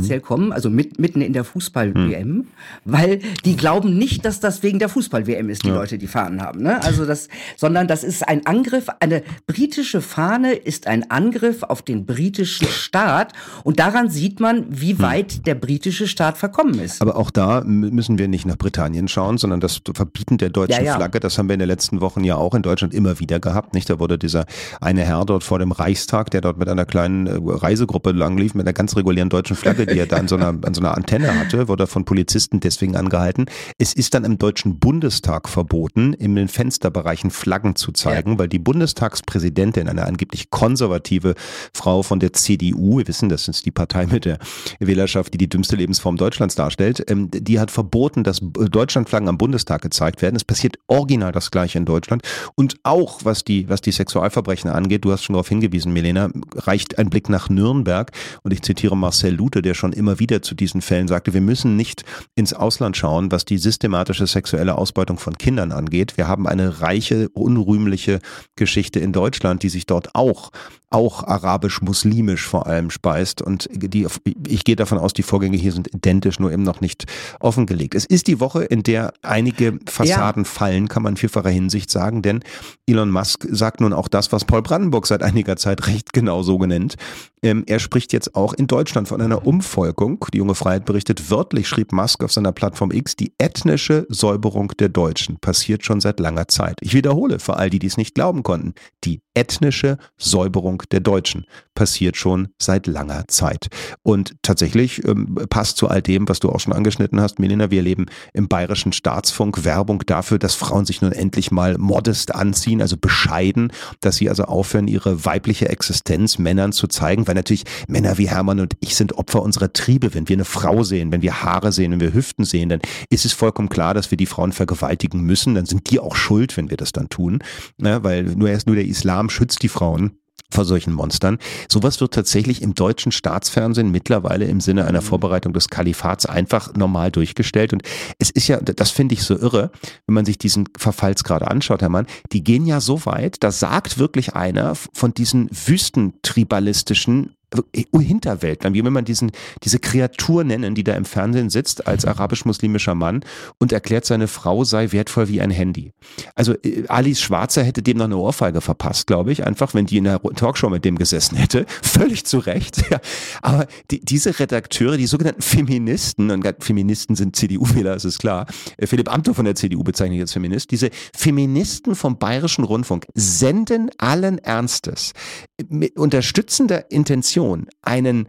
potenziell kommen, also mitten in der Fußball-WM, weil die glauben nicht, dass das wegen der Fußball-WM ist, die Leute, die Fahnen haben, ne? Also sondern das ist ein Angriff, eine britische Fahne ist ein Angriff auf den britischen Staat und daran sieht man, wie weit der britische Staat verkommen ist. Aber auch da müssen wir nicht nach Britannien schauen, sondern das Verbieten der deutschen Flagge, das haben wir in den letzten Wochen ja auch in Deutschland immer wieder gehabt, nicht? Da wurde dieser eine Herr dort vor dem Reichstag, der dort mit einer kleinen Reisegruppe langlief, mit einer ganz regulären deutschen Flagge, die er da an so einer Antenne hatte, wurde von Polizisten deswegen angehalten. Es ist dann im Deutschen Bundestag verboten, in den Fensterbereichen Flaggen zu zeigen, weil die Bundestagspräsidentin, eine angeblich konservative Frau von der CDU, wir wissen, das ist die Partei mit der Wählerschaft, die dümmste Lebensform Deutschlands darstellt, die hat verboten, dass Deutschlandflaggen am Bundestag gezeigt werden. Es passiert original das Gleiche in Deutschland. Und auch, was die Sexualverbrechen angeht, du hast schon darauf hingewiesen, Milena, reicht ein Blick nach Nürnberg. Und ich zitiere Marcel Lute, der schon immer wieder zu diesen Fällen sagte, wir müssen nicht ins Ausland schauen, was die systematische sexuelle Ausbeutung von Kindern angeht. Wir haben eine reiche, unrühmliche Geschichte in Deutschland, die sich dort auch arabisch-muslimisch vor allem speist. Und ich gehe davon aus, die Vorgänge hier sind identisch, nur eben noch nicht offengelegt. Es ist die Woche, in der einige Fassaden fallen, kann man in vielfacher Hinsicht sagen, denn Elon Musk sagt nun auch das, was Paul Brandenburg seit einiger Zeit recht genau so genannt. Er spricht jetzt auch in Deutschland von einer Umvolkung. Die Junge Freiheit berichtet, wörtlich schrieb Musk auf seiner Plattform X, die ethnische Säuberung der Deutschen passiert schon seit langer Zeit. Ich wiederhole für all die, die es nicht glauben konnten, die ethnische Säuberung der Deutschen passiert schon seit langer Zeit. Und tatsächlich passt zu all dem, was du auch schon angeschnitten hast, Milena, wir erleben im Bayerischen Staatsfunk Werbung dafür, dass Frauen sich nun endlich mal modest anziehen, also bescheiden, dass sie also aufhören, ihre weibliche Existenz Männern zu zeigen, weil natürlich Männer wie Hermann und ich sind Opfer unserer Triebe. Wenn wir eine Frau sehen, wenn wir Haare sehen, wenn wir Hüften sehen, dann ist es vollkommen klar, dass wir die Frauen vergewaltigen müssen. Dann sind die auch schuld, wenn wir das dann tun, weil nur der Islam schützt die Frauen vor solchen Monstern. Sowas wird tatsächlich im deutschen Staatsfernsehen mittlerweile im Sinne einer Vorbereitung des Kalifats einfach normal durchgestellt. Und es ist ja, das finde ich so irre, wenn man sich diesen Verfallsgrad anschaut, Herr Mann, die gehen ja so weit, da sagt wirklich einer von diesen wüstentribalistischen Hinterwäldlern, wie will man diese Kreatur nennen, die da im Fernsehen sitzt als arabisch-muslimischer Mann und erklärt, seine Frau sei wertvoll wie ein Handy. Also Alice Schwarzer hätte dem noch eine Ohrfeige verpasst, glaube ich, einfach, wenn die in der Talkshow mit dem gesessen hätte. Völlig zu Recht. Ja. Aber diese Redakteure, die sogenannten Feministen, und Feministen sind CDU-Wähler, das ist klar, Philipp Amthor von der CDU bezeichnet ich als Feminist, diese Feministen vom Bayerischen Rundfunk senden allen Ernstes mit unterstützender Intention einen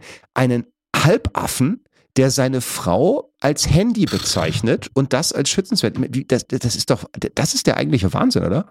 Halbaffen, der seine Frau als Handy bezeichnet und das als schützenswert. Das ist der eigentliche Wahnsinn, oder?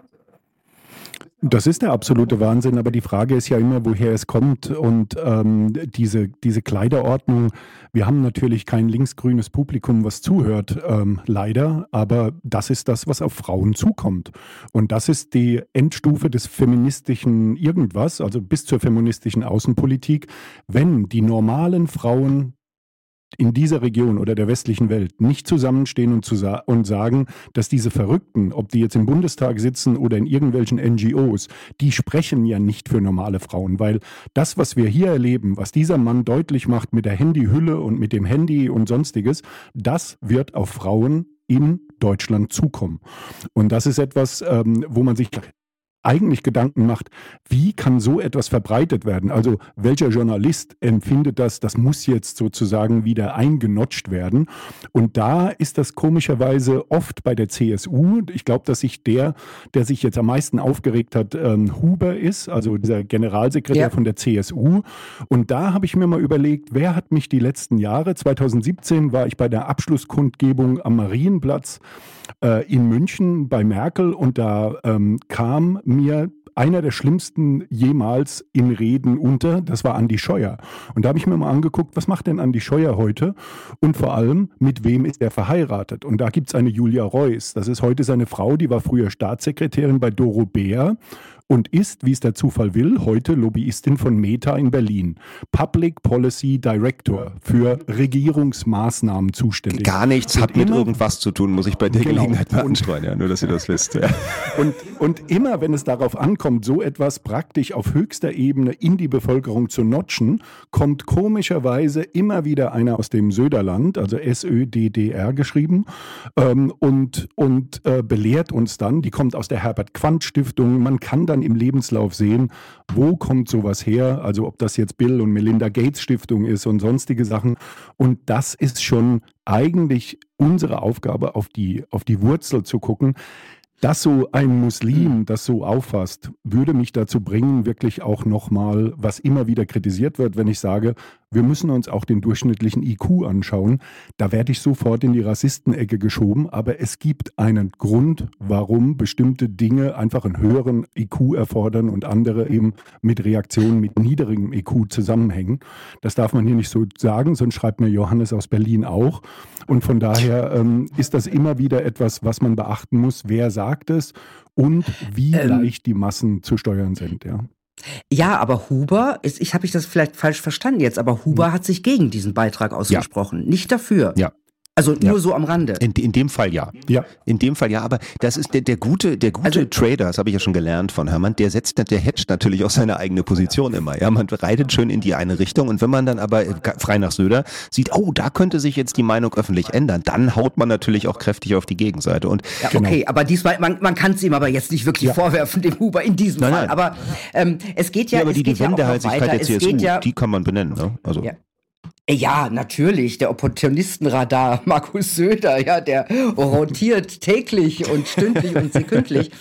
Das ist der absolute Wahnsinn, aber die Frage ist ja immer, woher es kommt und diese Kleiderordnung, wir haben natürlich kein linksgrünes Publikum, was zuhört, leider, aber das ist das, was auf Frauen zukommt und das ist die Endstufe des feministischen Irgendwas, also bis zur feministischen Außenpolitik, wenn die normalen Frauen in dieser Region oder der westlichen Welt nicht zusammenstehen und sagen, dass diese Verrückten, ob die jetzt im Bundestag sitzen oder in irgendwelchen NGOs, die sprechen ja nicht für normale Frauen, weil das, was wir hier erleben, was dieser Mann deutlich macht mit der Handyhülle und mit dem Handy und sonstiges, das wird auf Frauen in Deutschland zukommen. Und das ist etwas, wo man sich eigentlich Gedanken macht, wie kann so etwas verbreitet werden? Also welcher Journalist empfindet das muss jetzt sozusagen wieder eingenotscht werden? Und da ist das komischerweise oft bei der CSU. Ich glaube, dass der sich jetzt am meisten aufgeregt hat, Huber ist, also dieser Generalsekretär von der CSU. Und da habe ich mir mal überlegt, wer hat mich die letzten Jahre, 2017 war ich bei der Abschlusskundgebung am Marienplatz in München bei Merkel und da kam mir einer der schlimmsten jemals in Reden unter, das war Andi Scheuer. Und da habe ich mir mal angeguckt, was macht denn Andi Scheuer heute? Und vor allem, mit wem ist er verheiratet? Und da gibt es eine Julia Reuss. Das ist heute seine Frau, die war früher Staatssekretärin bei Doro Bär. und ist, wie es der Zufall will, heute Lobbyistin von Meta in Berlin. Public Policy Director, für Regierungsmaßnahmen zuständig. Gar nichts hat mit irgendwas zu tun, muss ich bei der Gelegenheit mal anstreuen, ja, nur dass ihr das wisst. Ja. Und immer, wenn es darauf ankommt, so etwas praktisch auf höchster Ebene in die Bevölkerung zu notchen, kommt komischerweise immer wieder einer aus dem Söderland, also SÖDDR geschrieben, und belehrt uns dann, die kommt aus der Herbert-Quandt-Stiftung, man kann dann im Lebenslauf sehen, wo kommt sowas her, also ob das jetzt Bill und Melinda Gates Stiftung ist und sonstige Sachen. Und das ist schon eigentlich unsere Aufgabe, auf die Wurzel zu gucken. Dass so ein Muslim das so auffasst, würde mich dazu bringen, wirklich auch nochmal, was immer wieder kritisiert wird, wenn ich sage, wir müssen uns auch den durchschnittlichen IQ anschauen. Da werde ich sofort in die Rassistenecke geschoben, aber es gibt einen Grund, warum bestimmte Dinge einfach einen höheren IQ erfordern und andere eben mit Reaktionen mit niedrigem IQ zusammenhängen. Das darf man hier nicht so sagen, sonst schreibt mir Johannes aus Berlin auch. Und von daher ist das immer wieder etwas, was man beachten muss. Wer sagt es und wie leicht die Massen zu steuern sind, ja. Ja, aber Huber, habe ich das vielleicht falsch verstanden jetzt, aber Huber hat sich gegen diesen Beitrag ausgesprochen, nicht dafür. Ja. Also nur so am Rande. In dem Fall ja. In dem Fall ja, aber das ist der gute Trader, das habe ich ja schon gelernt von Hermann, der hedgt natürlich auch seine eigene Position immer. Ja, man reitet schön in die eine Richtung und wenn man dann aber frei nach Söder sieht, oh, da könnte sich jetzt die Meinung öffentlich ändern, dann haut man natürlich auch kräftig auf die Gegenseite. Und ja, okay, aber diesmal, man kann es ihm aber jetzt nicht wirklich vorwerfen, dem Huber in diesem Fall. Aber es geht ja, aber die Wendehalsigkeit der CSU, die kann man benennen, ne? Also. Ja, natürlich, der Opportunistenradar Markus Söder, ja, der rotiert täglich und stündlich und sekündlich.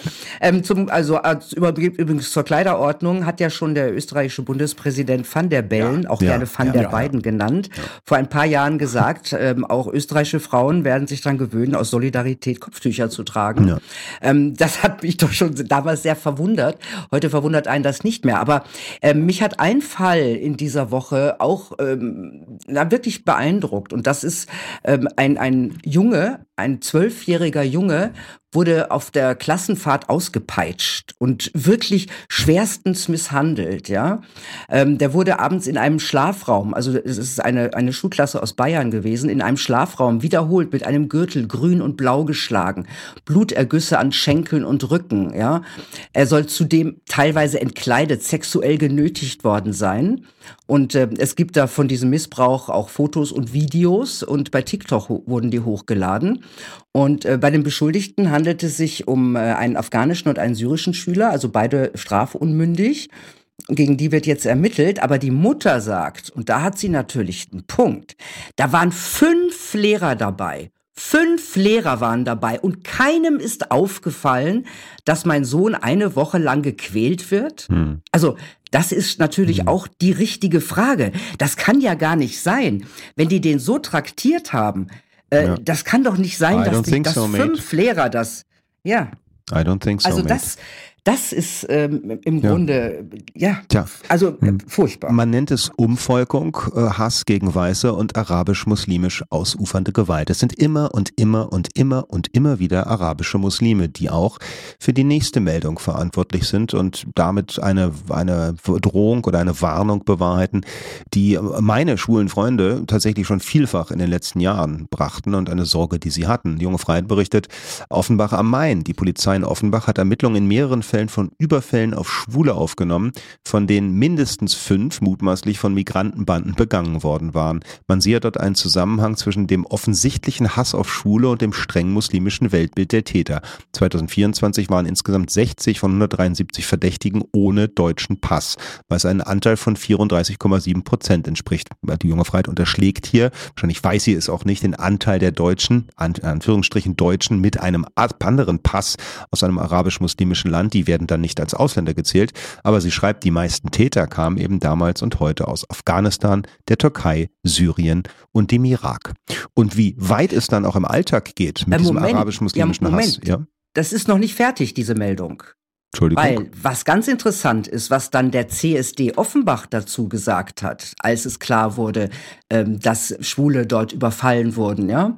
Übrigens zur Kleiderordnung hat ja schon der österreichische Bundespräsident Van der Bellen, auch gerne Van der Beyden genannt, vor ein paar Jahren gesagt, auch österreichische Frauen werden sich daran gewöhnen, aus Solidarität Kopftücher zu tragen. Ja. Das hat mich doch schon damals sehr verwundert. Heute verwundert einen das nicht mehr. Aber mich hat ein Fall in dieser Woche auch wirklich beeindruckt. Und das ist ein Junge, ein 12-jähriger Junge, wurde auf der Klassenfahrt ausgepeitscht und wirklich schwerstens misshandelt, ja. Der wurde abends in einem Schlafraum, also es ist eine Schulklasse aus Bayern gewesen, in einem Schlafraum wiederholt mit einem Gürtel grün und blau geschlagen, Blutergüsse an Schenkeln und Rücken, ja. Er soll zudem teilweise entkleidet, sexuell genötigt worden sein. Und es gibt da von diesem Missbrauch auch Fotos und Videos und bei TikTok wurden die hochgeladen. Und bei den Beschuldigten handelt es sich um einen afghanischen und einen syrischen Schüler, also beide strafunmündig. Gegen die wird jetzt ermittelt, aber die Mutter sagt, und da hat sie natürlich einen Punkt, da waren 5 Lehrer dabei. 5 Lehrer waren dabei und keinem ist aufgefallen, dass mein Sohn eine Woche lang gequält wird. Also das ist natürlich auch die richtige Frage. Das kann ja gar nicht sein, wenn die den so traktiert haben. Das kann doch nicht sein, dass 5 Lehrer das. Ja. I don't think so. Also das ist im Grunde, furchtbar. Man nennt es Umvolkung, Hass gegen Weiße und arabisch-muslimisch ausufernde Gewalt. Es sind immer und immer und immer und immer wieder arabische Muslime, die auch für die nächste Meldung verantwortlich sind und damit eine Drohung oder eine Warnung bewahrheiten, die meine schwulen Freunde tatsächlich schon vielfach in den letzten Jahren brachten und eine Sorge, die sie hatten. Die Junge Freiheit berichtet, Offenbach am Main. Die Polizei in Offenbach hat Ermittlungen in mehreren Fällen von Überfällen auf Schwule aufgenommen, von denen mindestens 5 mutmaßlich von Migrantenbanden begangen worden waren. Man sehe dort einen Zusammenhang zwischen dem offensichtlichen Hass auf Schwule und dem streng muslimischen Weltbild der Täter. 2024 waren insgesamt 60 von 173 Verdächtigen ohne deutschen Pass, was einen Anteil von 34,7% entspricht. Die Junge Freiheit unterschlägt hier, wahrscheinlich weiß sie es auch nicht, den Anteil der Deutschen, in Anführungsstrichen Deutschen, mit einem anderen Pass aus einem arabisch-muslimischen Land. Die werden dann nicht als Ausländer gezählt, aber sie schreibt, die meisten Täter kamen eben damals und heute aus Afghanistan, der Türkei, Syrien und dem Irak. Und wie weit es dann auch im Alltag geht mit diesem arabisch-muslimischen Hass. Ja? Das ist noch nicht fertig, diese Meldung. Entschuldigung. Weil, was ganz interessant ist, was dann der CSD Offenbach dazu gesagt hat, als es klar wurde, dass Schwule dort überfallen wurden, ja.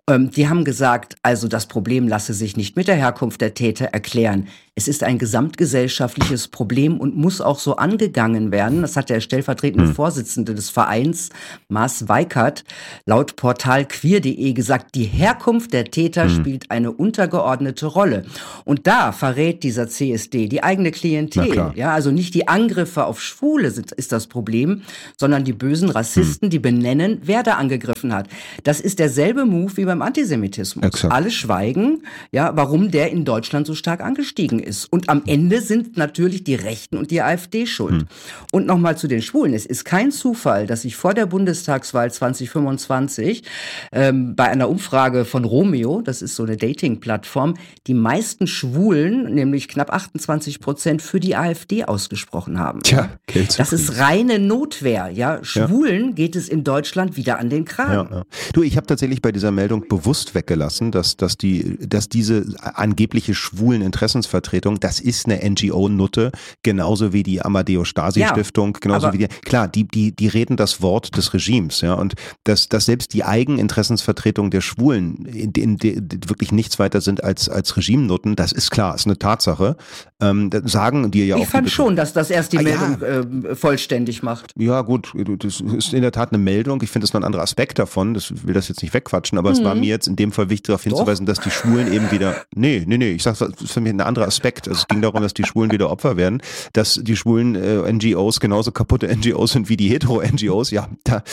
Die haben gesagt, also das Problem lasse sich nicht mit der Herkunft der Täter erklären. Es ist ein gesamtgesellschaftliches Problem und muss auch so angegangen werden. Das hat der stellvertretende Vorsitzende des Vereins, Maas Weikert, laut Portal queer.de gesagt, die Herkunft der Täter spielt eine untergeordnete Rolle. Und da verrät dieser CSD die eigene Klientel. Ja, also nicht die Angriffe auf Schwule ist das Problem, sondern die bösen Rassisten, die benennen, wer da angegriffen hat. Das ist derselbe Move wie beim Antisemitismus. Exakt. Alle schweigen, ja, warum der in Deutschland so stark angestiegen ist. Und am Ende sind natürlich die Rechten und die AfD schuld. Und nochmal zu den Schwulen. Es ist kein Zufall, dass sich vor der Bundestagswahl 2025 bei einer Umfrage von Romeo, das ist so eine Dating-Plattform, die meisten Schwulen, nämlich knapp 28%, für die AfD ausgesprochen haben. Tja, das ist reine Notwehr. Ja, Schwulen geht es in Deutschland wieder an den Kragen. Ja. Du, ich habe tatsächlich bei dieser Meldung bewusst weggelassen, dass diese angebliche schwulen Interessensvertretung, das ist eine NGO-Nutte, genauso wie die Amadeo-Stasi-Stiftung, genauso wie die reden das Wort des Regimes, ja, und dass selbst die Eigeninteressensvertretung der Schwulen in wirklich nichts weiter sind als Regimenutten, das ist klar, ist eine Tatsache. Sagen dir ja auch. Ich fand schon, dass das erst die Meldung vollständig macht. Ja, gut, das ist in der Tat eine Meldung. Ich finde, das ist noch ein anderer Aspekt davon. Will das jetzt nicht wegquatschen, aber es war mir jetzt in dem Fall wichtig, darauf hinzuweisen, dass die Schwulen eben wieder. Nee, ich sag, das ist für mich ein anderer Aspekt. Also es ging darum, dass die Schwulen wieder Opfer werden, dass die schwulen NGOs genauso kaputte NGOs sind wie die hetero-NGOs. Ja,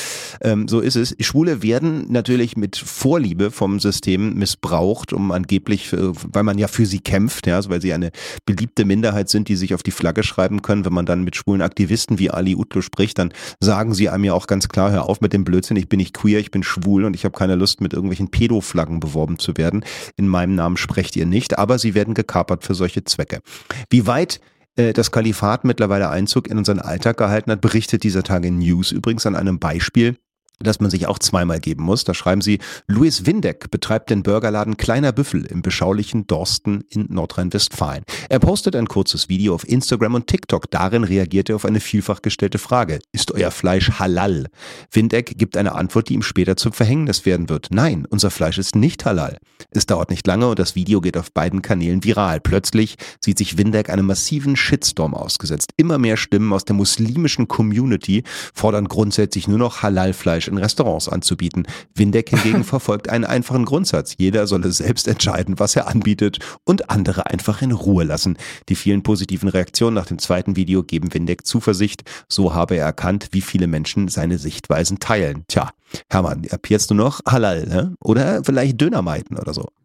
so ist es. Schwule werden natürlich mit Vorliebe vom System missbraucht, um angeblich, weil man ja für sie kämpft, ja, also weil sie eine beliebte Minderheit sind, die sich auf die Flagge schreiben können. Wenn man dann mit schwulen Aktivisten wie Ali Utlu spricht, dann sagen sie einem ja auch ganz klar, hör auf mit dem Blödsinn, ich bin nicht queer, ich bin schwul und ich habe keine Lust, mit irgendwelchen Pedo-Flaggen beworben zu werden. In meinem Namen sprecht ihr nicht, aber sie werden gekapert für solche Zwecke. Wie weit das Kalifat mittlerweile Einzug in unseren Alltag gehalten hat, berichtet dieser Tage News übrigens an einem Beispiel, das man sich auch zweimal geben muss. Da schreiben sie, Louis Windeck betreibt den Burgerladen Kleiner Büffel im beschaulichen Dorsten in Nordrhein-Westfalen. Er postet ein kurzes Video auf Instagram und TikTok. Darin reagiert er auf eine vielfach gestellte Frage. Ist euer Fleisch halal? Windeck gibt eine Antwort, die ihm später zum Verhängnis werden wird. Nein, unser Fleisch ist nicht halal. Es dauert nicht lange und das Video geht auf beiden Kanälen viral. Plötzlich sieht sich Windeck einem massiven Shitstorm ausgesetzt. Immer mehr Stimmen aus der muslimischen Community fordern grundsätzlich nur noch Halal-Fleisch in Restaurants anzubieten. Windeck hingegen verfolgt einen einfachen Grundsatz. Jeder solle selbst entscheiden, was er anbietet und andere einfach in Ruhe lassen. Die vielen positiven Reaktionen nach dem zweiten Video geben Windeck Zuversicht. So habe er erkannt, wie viele Menschen seine Sichtweisen teilen. Tja, Hermann, ab jetzt nur noch Halal, ne? Oder vielleicht Döner meiden oder so.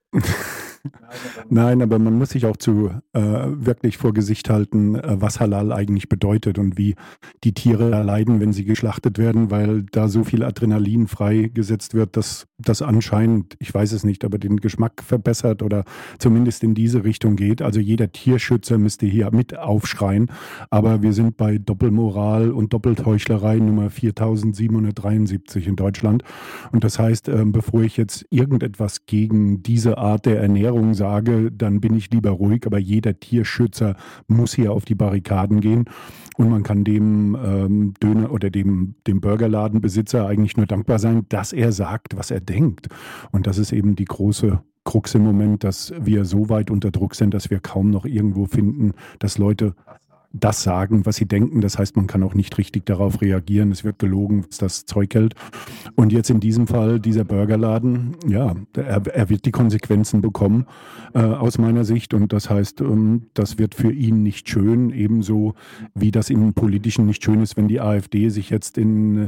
Nein, aber man muss sich auch wirklich vor Gesicht halten, was Halal eigentlich bedeutet und wie die Tiere leiden, wenn sie geschlachtet werden, weil da so viel Adrenalin freigesetzt wird, dass das anscheinend, ich weiß es nicht, aber den Geschmack verbessert oder zumindest in diese Richtung geht. Also jeder Tierschützer müsste hier mit aufschreien, aber wir sind bei Doppelmoral und Doppelheuchlerei Nummer 4773 in Deutschland. Und das heißt, bevor ich jetzt irgendetwas gegen diese Art der Ernährung sage, dann bin ich lieber ruhig, aber jeder Tierschützer muss hier auf die Barrikaden gehen und man kann dem Döner oder dem Burgerladenbesitzer eigentlich nur dankbar sein, dass er sagt, was er denkt. Und das ist eben die große Krux im Moment, dass wir so weit unter Druck sind, dass wir kaum noch irgendwo finden, dass Leute das sagen, was sie denken. Das heißt, man kann auch nicht richtig darauf reagieren. Es wird gelogen, was das Zeug hält. Und jetzt in diesem Fall, dieser Burgerladen, ja, er wird die Konsequenzen bekommen, aus meiner Sicht. Und das heißt, das wird für ihn nicht schön, ebenso wie das im Politischen nicht schön ist, wenn die AfD sich jetzt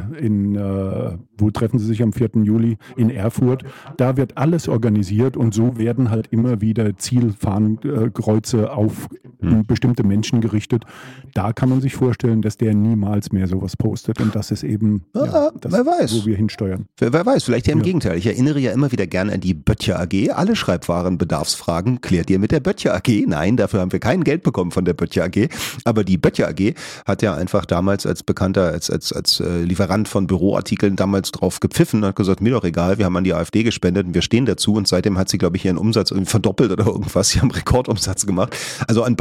wo treffen sie sich am 4. Juli? In Erfurt. Da wird alles organisiert und so werden halt immer wieder Zielfahnenkreuze auf bestimmte Menschen gerichtet. Da kann man sich vorstellen, dass der niemals mehr sowas postet und das ist eben das, wer weiß, wo wir hinsteuern. Wer weiß, vielleicht ja im Gegenteil. Ich erinnere ja immer wieder gerne an die Böttcher AG. Alle Schreibwarenbedarfsfragen klärt ihr mit der Böttcher AG. Nein, dafür haben wir kein Geld bekommen von der Böttcher AG. Aber die Böttcher AG hat ja einfach damals als Bekannter, als Lieferant von Büroartikeln damals drauf gepfiffen und hat gesagt, mir doch egal, wir haben an die AfD gespendet und wir stehen dazu und seitdem hat sie, glaube ich, ihren Umsatz irgendwie verdoppelt oder irgendwas. Sie haben Rekordumsatz gemacht. Also an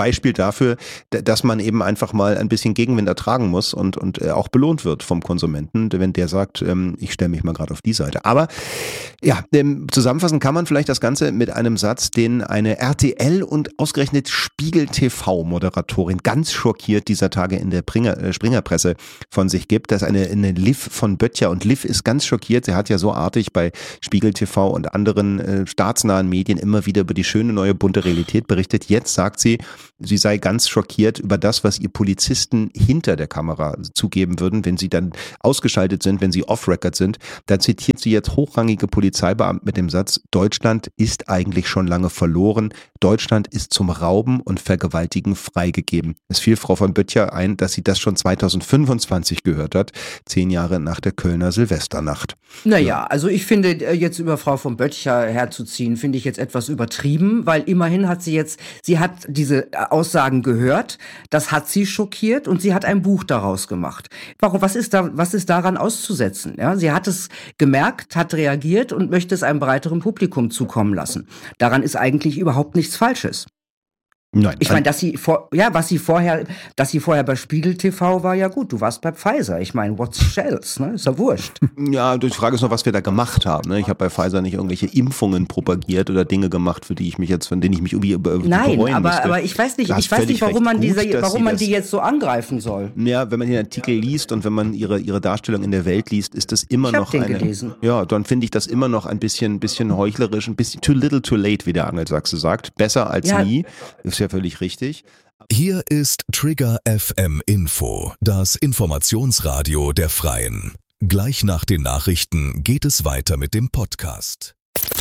Beispiel dafür, dass man eben einfach mal ein bisschen Gegenwind ertragen muss und auch belohnt wird vom Konsumenten, wenn der sagt, ich stelle mich mal gerade auf die Seite. Aber ja, zusammenfassen kann man vielleicht das Ganze mit einem Satz, den eine RTL und ausgerechnet Spiegel TV-Moderatorin ganz schockiert dieser Tage in der Springerpresse von sich gibt. Das ist eine Liv von Böttcher, und Liv ist ganz schockiert. Sie hat ja so artig bei Spiegel TV und anderen staatsnahen Medien immer wieder über die schöne neue bunte Realität berichtet. Jetzt sagt sie, sie sei ganz schockiert über das, was ihr Polizisten hinter der Kamera zugeben würden, wenn sie dann ausgeschaltet sind, wenn sie off-record sind. Da zitiert sie jetzt hochrangige Polizeibeamten mit dem Satz, Deutschland ist eigentlich schon lange verloren. Deutschland ist zum Rauben und Vergewaltigen freigegeben. Es fiel Frau von Böttcher ein, dass sie das schon 2025 gehört hat, 10 Jahre nach der Kölner Silvesternacht. Naja, also ich finde, jetzt über Frau von Böttcher herzuziehen, finde ich jetzt etwas übertrieben, weil immerhin hat sie hat diese Aussagen gehört, das hat sie schockiert und sie hat ein Buch daraus gemacht. Warum, was ist daran auszusetzen? Ja, sie hat es gemerkt, hat reagiert und möchte es einem breiteren Publikum zukommen lassen. Daran ist eigentlich überhaupt nichts Falsches. Nein. Ich meine, dass sie vorher bei Spiegel TV war, ja gut, du warst bei Pfizer. Ich meine, what's shells, ne? Ist ja wurscht. Ja, die Frage ist noch, was wir da gemacht haben. Ne? Ich habe bei Pfizer nicht irgendwelche Impfungen propagiert oder Dinge gemacht, von denen ich mich irgendwie Nein, aber ich weiß nicht, warum man die jetzt so angreifen soll. Ja, wenn man den Artikel liest und wenn man ihre Darstellung in der Welt liest, ist das immer noch gelesen. Ja, dann finde ich das immer noch ein bisschen heuchlerisch, ein bisschen too little too late, wie der Angelsachse sagt. Besser als nie. Ist ja völlig richtig. Hier ist Trigger FM Info, das Informationsradio der Freien. Gleich nach den Nachrichten geht es weiter mit dem Podcast.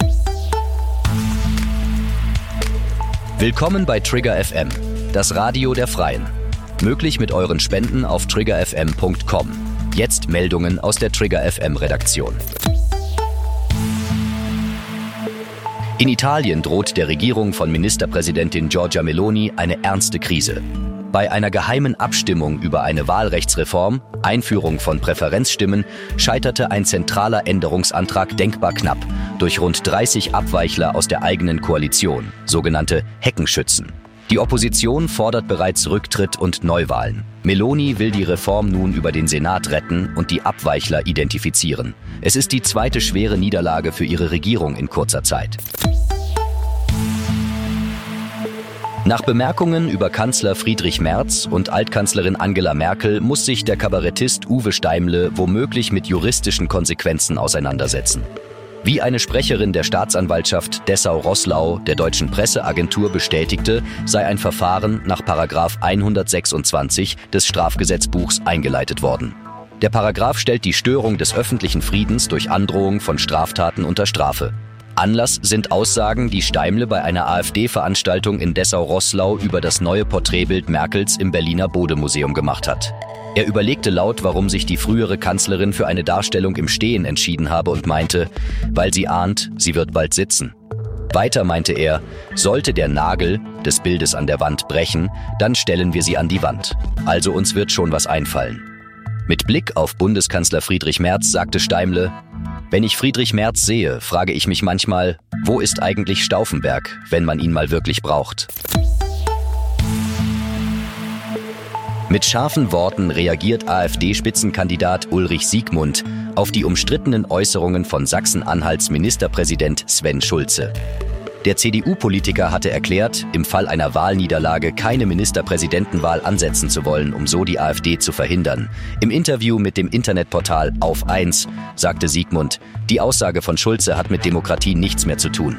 Willkommen bei Trigger FM, das Radio der Freien. Möglich mit euren Spenden auf triggerfm.com. Jetzt Meldungen aus der Trigger FM Redaktion. In Italien droht der Regierung von Ministerpräsidentin Giorgia Meloni eine ernste Krise. Bei einer geheimen Abstimmung über eine Wahlrechtsreform, Einführung von Präferenzstimmen, scheiterte ein zentraler Änderungsantrag denkbar knapp durch rund 30 Abweichler aus der eigenen Koalition, sogenannte Heckenschützen. Die Opposition fordert bereits Rücktritt und Neuwahlen. Meloni will die Reform nun über den Senat retten und die Abweichler identifizieren. Es ist die zweite schwere Niederlage für ihre Regierung in kurzer Zeit. Nach Bemerkungen über Kanzler Friedrich Merz und Altkanzlerin Angela Merkel muss sich der Kabarettist Uwe Steimle womöglich mit juristischen Konsequenzen auseinandersetzen. Wie eine Sprecherin der Staatsanwaltschaft Dessau-Roßlau der Deutschen Presseagentur bestätigte, sei ein Verfahren nach § 126 des Strafgesetzbuchs eingeleitet worden. Der Paragraph stellt die Störung des öffentlichen Friedens durch Androhung von Straftaten unter Strafe. Anlass sind Aussagen, die Steimle bei einer AfD-Veranstaltung in Dessau-Roßlau über das neue Porträtbild Merkels im Berliner Bode-Museum gemacht hat. Er überlegte laut, warum sich die frühere Kanzlerin für eine Darstellung im Stehen entschieden habe und meinte, weil sie ahnt, sie wird bald sitzen. Weiter meinte er, sollte der Nagel des Bildes an der Wand brechen, dann stellen wir sie an die Wand. Also uns wird schon was einfallen. Mit Blick auf Bundeskanzler Friedrich Merz sagte Steimle, wenn ich Friedrich Merz sehe, frage ich mich manchmal, wo ist eigentlich Stauffenberg, wenn man ihn mal wirklich braucht? Mit scharfen Worten reagiert AfD-Spitzenkandidat Ulrich Siegmund auf die umstrittenen Äußerungen von Sachsen-Anhalts Ministerpräsident Sven Schulze. Der CDU-Politiker hatte erklärt, im Fall einer Wahlniederlage keine Ministerpräsidentenwahl ansetzen zu wollen, um so die AfD zu verhindern. Im Interview mit dem Internetportal Auf 1 sagte Siegmund, die Aussage von Schulze hat mit Demokratie nichts mehr zu tun.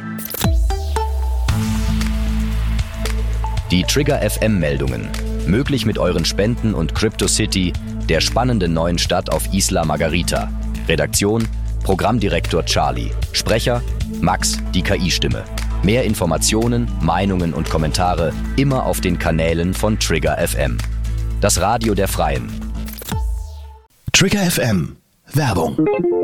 Die Trigger FM-Meldungen. Möglich mit euren Spenden und Crypto City, der spannenden neuen Stadt auf Isla Margarita. Redaktion, Programmdirektor Charlie. Sprecher, Max, die KI-Stimme. Mehr Informationen, Meinungen und Kommentare immer auf den Kanälen von Trigger FM. Das Radio der Freien. Trigger FM. Werbung.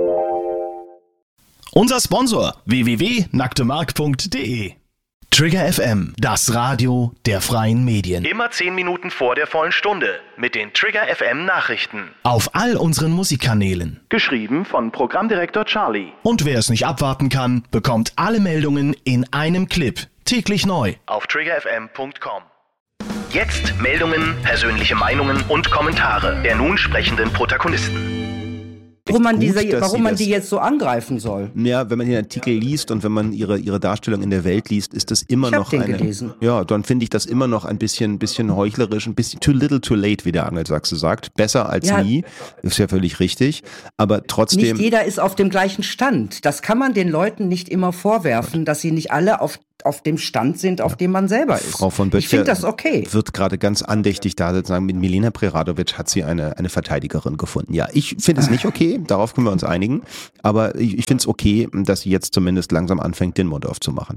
Unser Sponsor www.nacktemark.de. Trigger FM, das Radio der freien Medien. Immer 10 Minuten vor der vollen Stunde mit den Trigger FM Nachrichten. Auf all unseren Musikkanälen. Geschrieben von Programmdirektor Charlie. Und wer es nicht abwarten kann, bekommt alle Meldungen in einem Clip. Täglich neu. Auf triggerfm.com. Jetzt Meldungen, persönliche Meinungen und Kommentare der nun sprechenden Protagonisten. Warum man die jetzt so angreifen soll. Ja, wenn man den Artikel liest und wenn man ihre Darstellung in der Welt liest, ist das immer noch gelesen. Ja, dann finde ich das immer noch ein bisschen heuchlerisch, ein bisschen too little too late, wie der Angelsachse sagt. Besser als nie, ist ja völlig richtig, aber trotzdem. Nicht jeder ist auf dem gleichen Stand. Das kann man den Leuten nicht immer vorwerfen, dass sie nicht alle auf dem Stand sind, auf dem man selber ist. Frau von Böttcher, ich finde das okay. Wird gerade ganz andächtig da sozusagen, mit Milena Preradovic hat sie eine Verteidigerin gefunden. Ja, ich finde es nicht okay, darauf können wir uns einigen, aber ich finde es okay, dass sie jetzt zumindest langsam anfängt, den Mund aufzumachen.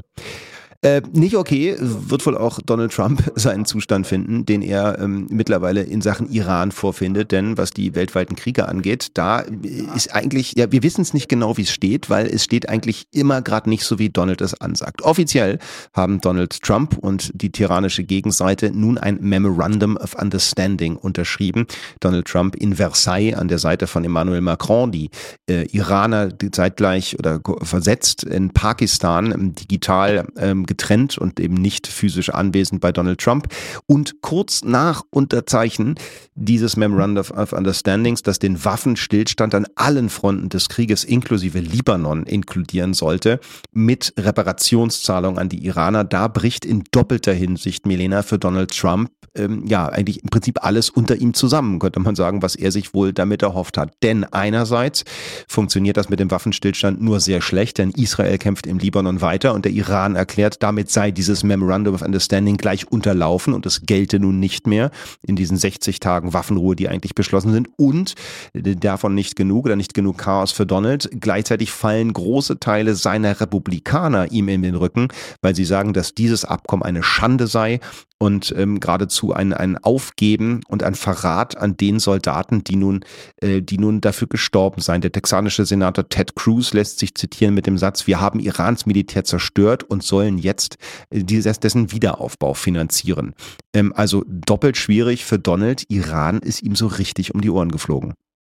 Nicht okay, wird wohl auch Donald Trump seinen Zustand finden, den er mittlerweile in Sachen Iran vorfindet, denn was die weltweiten Kriege angeht, da ist eigentlich, ja, wir wissen es nicht genau, wie es steht, weil es steht eigentlich immer gerade nicht so, wie Donald es ansagt. Offiziell haben Donald Trump und die tyrannische Gegenseite nun ein Memorandum of Understanding unterschrieben. Donald Trump in Versailles an der Seite von Emmanuel Macron, die Iraner die zeitgleich oder versetzt in Pakistan, digital getrennt und eben nicht physisch anwesend bei Donald Trump. Und kurz nach Unterzeichnen dieses Memorandum of Understandings, das den Waffenstillstand an allen Fronten des Krieges inklusive Libanon inkludieren sollte, mit Reparationszahlung an die Iraner, da bricht in doppelter Hinsicht, Milena, für Donald Trump eigentlich im Prinzip alles unter ihm zusammen, könnte man sagen, was er sich wohl damit erhofft hat. Denn einerseits funktioniert das mit dem Waffenstillstand nur sehr schlecht, denn Israel kämpft im Libanon weiter und der Iran erklärt, damit sei dieses Memorandum of Understanding gleich unterlaufen und es gelte nun nicht mehr in diesen 60 Tagen Waffenruhe, die eigentlich beschlossen sind, und davon nicht genug Chaos für Donald. Gleichzeitig fallen große Teile seiner Republikaner ihm in den Rücken, weil sie sagen, dass dieses Abkommen eine Schande sei und geradezu ein Aufgeben und ein Verrat an den Soldaten, die nun dafür gestorben seien. Der texanische Senator Ted Cruz lässt sich zitieren mit dem Satz: Wir haben Irans Militär zerstört und sollen jetzt dessen Wiederaufbau finanzieren. Also doppelt schwierig für Donald. Iran ist ihm so richtig um die Ohren geflogen.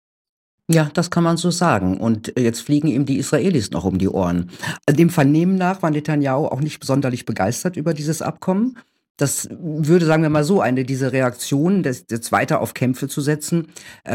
Ja, das kann man so sagen. Und jetzt fliegen ihm die Israelis noch um die Ohren. Dem Vernehmen nach war Netanyahu auch nicht sonderlich begeistert über dieses Abkommen. Das würde, sagen wir mal so, diese Reaktion, jetzt weiter auf Kämpfe zu setzen,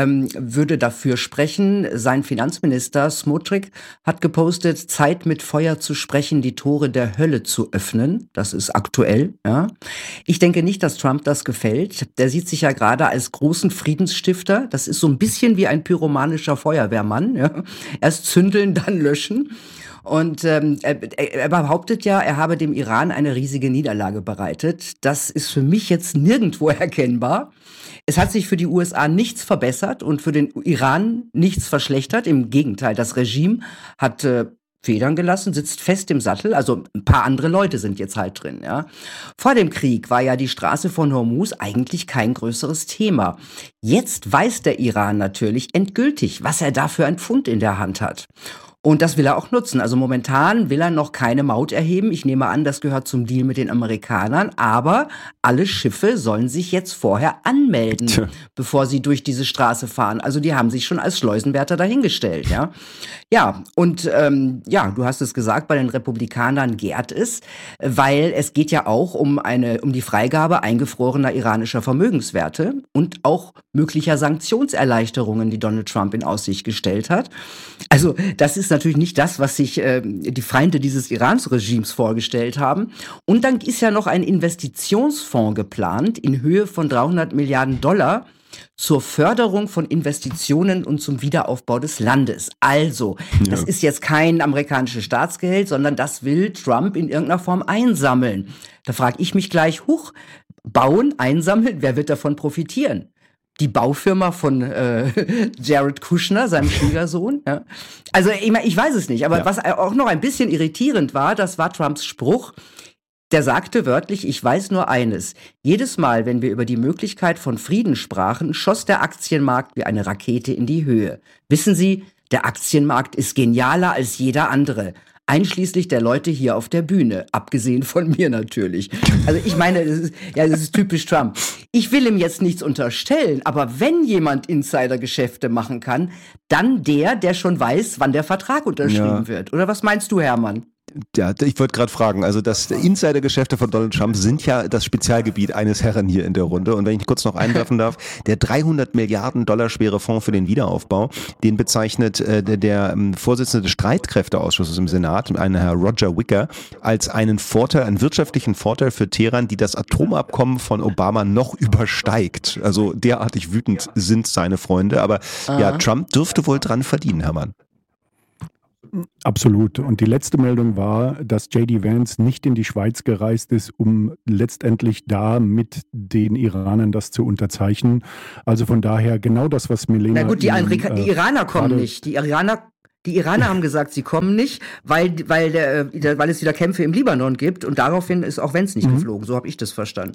würde dafür sprechen. Sein Finanzminister Smotrich hat gepostet, Zeit mit Feuer zu sprechen, die Tore der Hölle zu öffnen. Das ist aktuell. Ja. Ich denke nicht, dass Trump das gefällt. Der sieht sich ja gerade als großen Friedensstifter. Das ist so ein bisschen wie ein pyromanischer Feuerwehrmann. Ja. Erst zündeln, dann löschen. Und er behauptet ja, er habe dem Iran eine riesige Niederlage bereitet. Das ist für mich jetzt nirgendwo erkennbar. Es hat sich für die USA nichts verbessert und für den Iran nichts verschlechtert. Im Gegenteil, das Regime hat Federn gelassen, sitzt fest im Sattel. Also ein paar andere Leute sind jetzt halt drin. Ja. Vor dem Krieg war ja die Straße von Hormuz eigentlich kein größeres Thema. Jetzt weiß der Iran natürlich endgültig, was er da für ein Pfund in der Hand hat. Und das will er auch nutzen. Also momentan will er noch keine Maut erheben. Ich nehme an, das gehört zum Deal mit den Amerikanern. Aber alle Schiffe sollen sich jetzt vorher anmelden, bevor sie durch diese Straße fahren. Also die haben sich schon als Schleusenwärter dahingestellt. Ja, ja. Und du hast es gesagt, bei den Republikanern gärt es, weil es geht ja auch um die Freigabe eingefrorener iranischer Vermögenswerte und auch möglicher Sanktionserleichterungen, die Donald Trump in Aussicht gestellt hat. Also das ist natürlich nicht das, was sich die Feinde dieses Irans-Regimes vorgestellt haben. Und dann ist ja noch ein Investitionsfonds geplant in Höhe von $300 Milliarden zur Förderung von Investitionen und zum Wiederaufbau des Landes. Also, das ist jetzt kein amerikanisches Staatsgeld, sondern das will Trump in irgendeiner Form einsammeln. Da frage ich mich gleich, bauen, einsammeln, wer wird davon profitieren? Die Baufirma von Jared Kushner, seinem Schwiegersohn. Ja. Also ich weiß es nicht, aber was auch noch ein bisschen irritierend war, das war Trumps Spruch. Der sagte wörtlich, ich weiß nur eines. Jedes Mal, wenn wir über die Möglichkeit von Frieden sprachen, schoss der Aktienmarkt wie eine Rakete in die Höhe. Wissen Sie, der Aktienmarkt ist genialer als jeder andere. Einschließlich der Leute hier auf der Bühne, abgesehen von mir natürlich. Also ich meine, das ist typisch Trump. Ich will ihm jetzt nichts unterstellen, aber wenn jemand Insidergeschäfte machen kann, dann der schon weiß, wann der Vertrag unterschrieben wird. Oder was meinst du, Hermann? Ja, ich wollte gerade fragen, also das Insidergeschäfte von Donald Trump sind ja das Spezialgebiet eines Herren hier in der Runde. Und wenn ich kurz noch einwerfen darf, der 300 Milliarden Dollar schwere Fonds für den Wiederaufbau, den bezeichnet der Vorsitzende des Streitkräfteausschusses im Senat, ein Herr Roger Wicker, als einen Vorteil, einen wirtschaftlichen Vorteil für Teheran, die das Atomabkommen von Obama noch übersteigt. Also derartig wütend sind seine Freunde. Aber ja, Trump dürfte wohl dran verdienen, Hermann. Absolut. Und die letzte Meldung war, dass J.D. Vance nicht in die Schweiz gereist ist, um letztendlich da mit den Iranern das zu unterzeichnen. Also von daher genau das, was Milena... Na gut, die Iraner kommen nicht. Die Iraner haben gesagt, sie kommen nicht, weil es wieder Kämpfe im Libanon gibt. Und daraufhin ist auch Vance nicht geflogen. So habe ich das verstanden.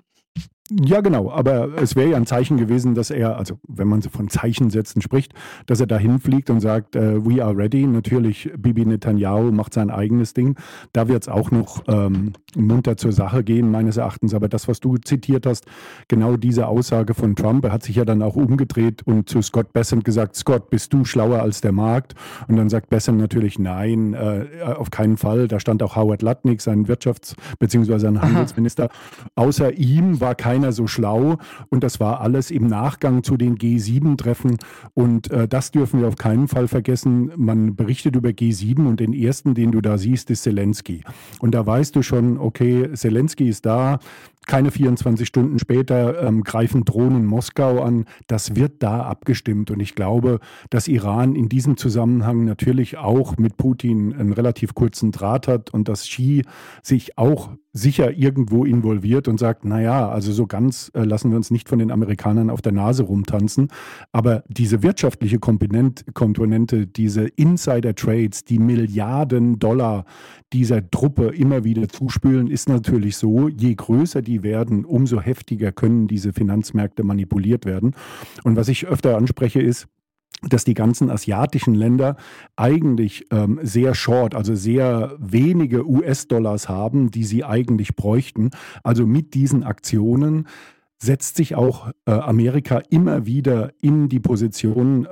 Ja, genau, aber es wäre ja ein Zeichen gewesen, dass er, also wenn man so von Zeichensätzen spricht, dass er dahin fliegt und sagt, we are ready. Natürlich, Bibi Netanyahu macht sein eigenes Ding. Da wird es auch noch munter zur Sache gehen, meines Erachtens. Aber das, was du zitiert hast, genau diese Aussage von Trump, er hat sich ja dann auch umgedreht und zu Scott Bessent gesagt, Scott, bist du schlauer als der Markt? Und dann sagt Bessent natürlich, nein, auf keinen Fall. Da stand auch Howard Lutnick, sein bzw. sein Handelsminister. Außer ihm war keiner so schlau und das war alles im Nachgang zu den G7-Treffen und das dürfen wir auf keinen Fall vergessen. Man berichtet über G7 und den ersten, den du da siehst, ist Zelensky. Und da weißt du schon, okay, Zelensky ist da, keine 24 Stunden später greifen Drohnen Moskau an. Das wird da abgestimmt. Und ich glaube, dass Iran in diesem Zusammenhang natürlich auch mit Putin einen relativ kurzen Draht hat und dass Xi sich auch sicher irgendwo involviert und sagt, naja, also so ganz lassen wir uns nicht von den Amerikanern auf der Nase rumtanzen. Aber diese wirtschaftliche Komponente, diese Insider-Trades, die Milliarden Dollar dieser Truppe immer wieder zuspülen, ist natürlich so, je größer die werden, umso heftiger können diese Finanzmärkte manipuliert werden. Und was ich öfter anspreche ist, dass die ganzen asiatischen Länder eigentlich sehr short, also sehr wenige US-Dollars haben, die sie eigentlich bräuchten. Also mit diesen Aktionen setzt sich auch Amerika immer wieder in die Position,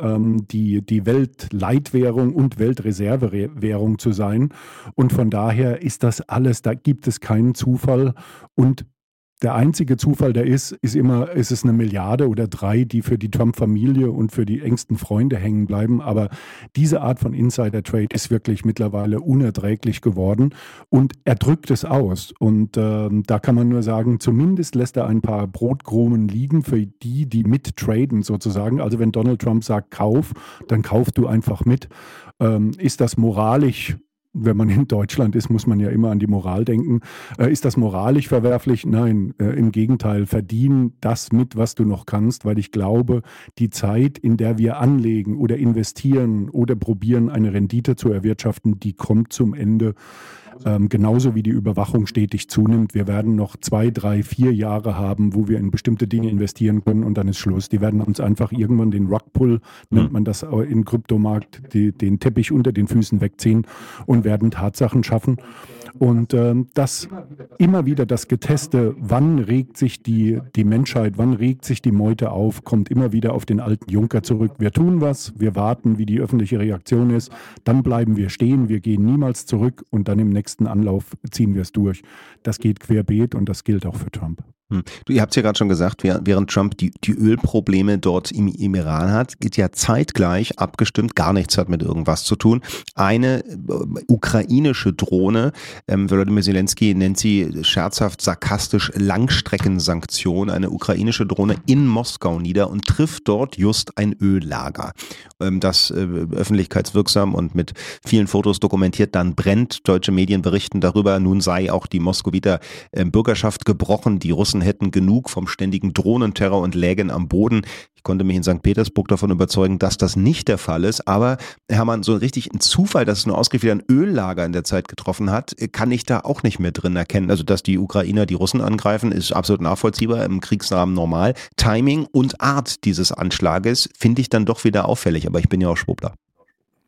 die Weltleitwährung und Weltreservewährung zu sein. Und von daher ist das alles, da gibt es keinen Zufall. Und der einzige Zufall, der ist immer, ist es 1 Milliarde oder 3, die für die Trump-Familie und für die engsten Freunde hängen bleiben. Aber diese Art von Insider-Trade ist wirklich mittlerweile unerträglich geworden und er drückt es aus. Und da kann man nur sagen, zumindest lässt er ein paar Brotkrumen liegen für die mittraden sozusagen. Also wenn Donald Trump sagt, kauf, dann kauf du einfach mit. Ist das moralisch? Wenn man in Deutschland ist, muss man ja immer an die Moral denken. Ist das moralisch verwerflich? Nein, im Gegenteil. Verdien das mit, was du noch kannst, weil ich glaube, die Zeit, in der wir anlegen oder investieren oder probieren, eine Rendite zu erwirtschaften, die kommt zum Ende. Genauso wie die Überwachung stetig zunimmt. Wir werden noch 2, 3, 4 Jahre haben, wo wir in bestimmte Dinge investieren können und dann ist Schluss. Die werden uns einfach irgendwann den Rugpull, nennt man das im Kryptomarkt, den Teppich unter den Füßen wegziehen und werden Tatsachen schaffen. Und das immer wieder das Geteste, wann regt sich die Menschheit, wann regt sich die Meute auf, kommt immer wieder auf den alten Juncker zurück. Wir tun was, wir warten, wie die öffentliche Reaktion ist, dann bleiben wir stehen, wir gehen niemals zurück und dann im nächsten Anlauf ziehen wir es durch. Das geht querbeet und das gilt auch für Trump. Du, ihr habt es ja gerade schon gesagt, während Trump die Ölprobleme dort im Iran hat, geht ja zeitgleich abgestimmt, gar nichts hat mit irgendwas zu tun. Eine ukrainische Drohne, Volodymyr Zelensky nennt sie scherzhaft, sarkastisch Langstreckensanktion, eine ukrainische Drohne in Moskau nieder und trifft dort just ein Öllager. Das öffentlichkeitswirksam und mit vielen Fotos dokumentiert dann brennt. Deutsche Medien berichten darüber, nun sei auch die Moskowiter Bürgerschaft gebrochen, die Russen hätten genug vom ständigen Drohnenterror und lägen am Boden. Ich konnte mich in St. Petersburg davon überzeugen, dass das nicht der Fall ist. Aber Hermann, so richtig ein Zufall, dass es nur ausgerechnet ein Öllager in der Zeit getroffen hat, kann ich da auch nicht mehr drin erkennen. Also, dass die Ukrainer die Russen angreifen, ist absolut nachvollziehbar, im Kriegsrahmen normal. Timing und Art dieses Anschlages finde ich dann doch wieder auffällig. Aber ich bin ja auch Schwuppler.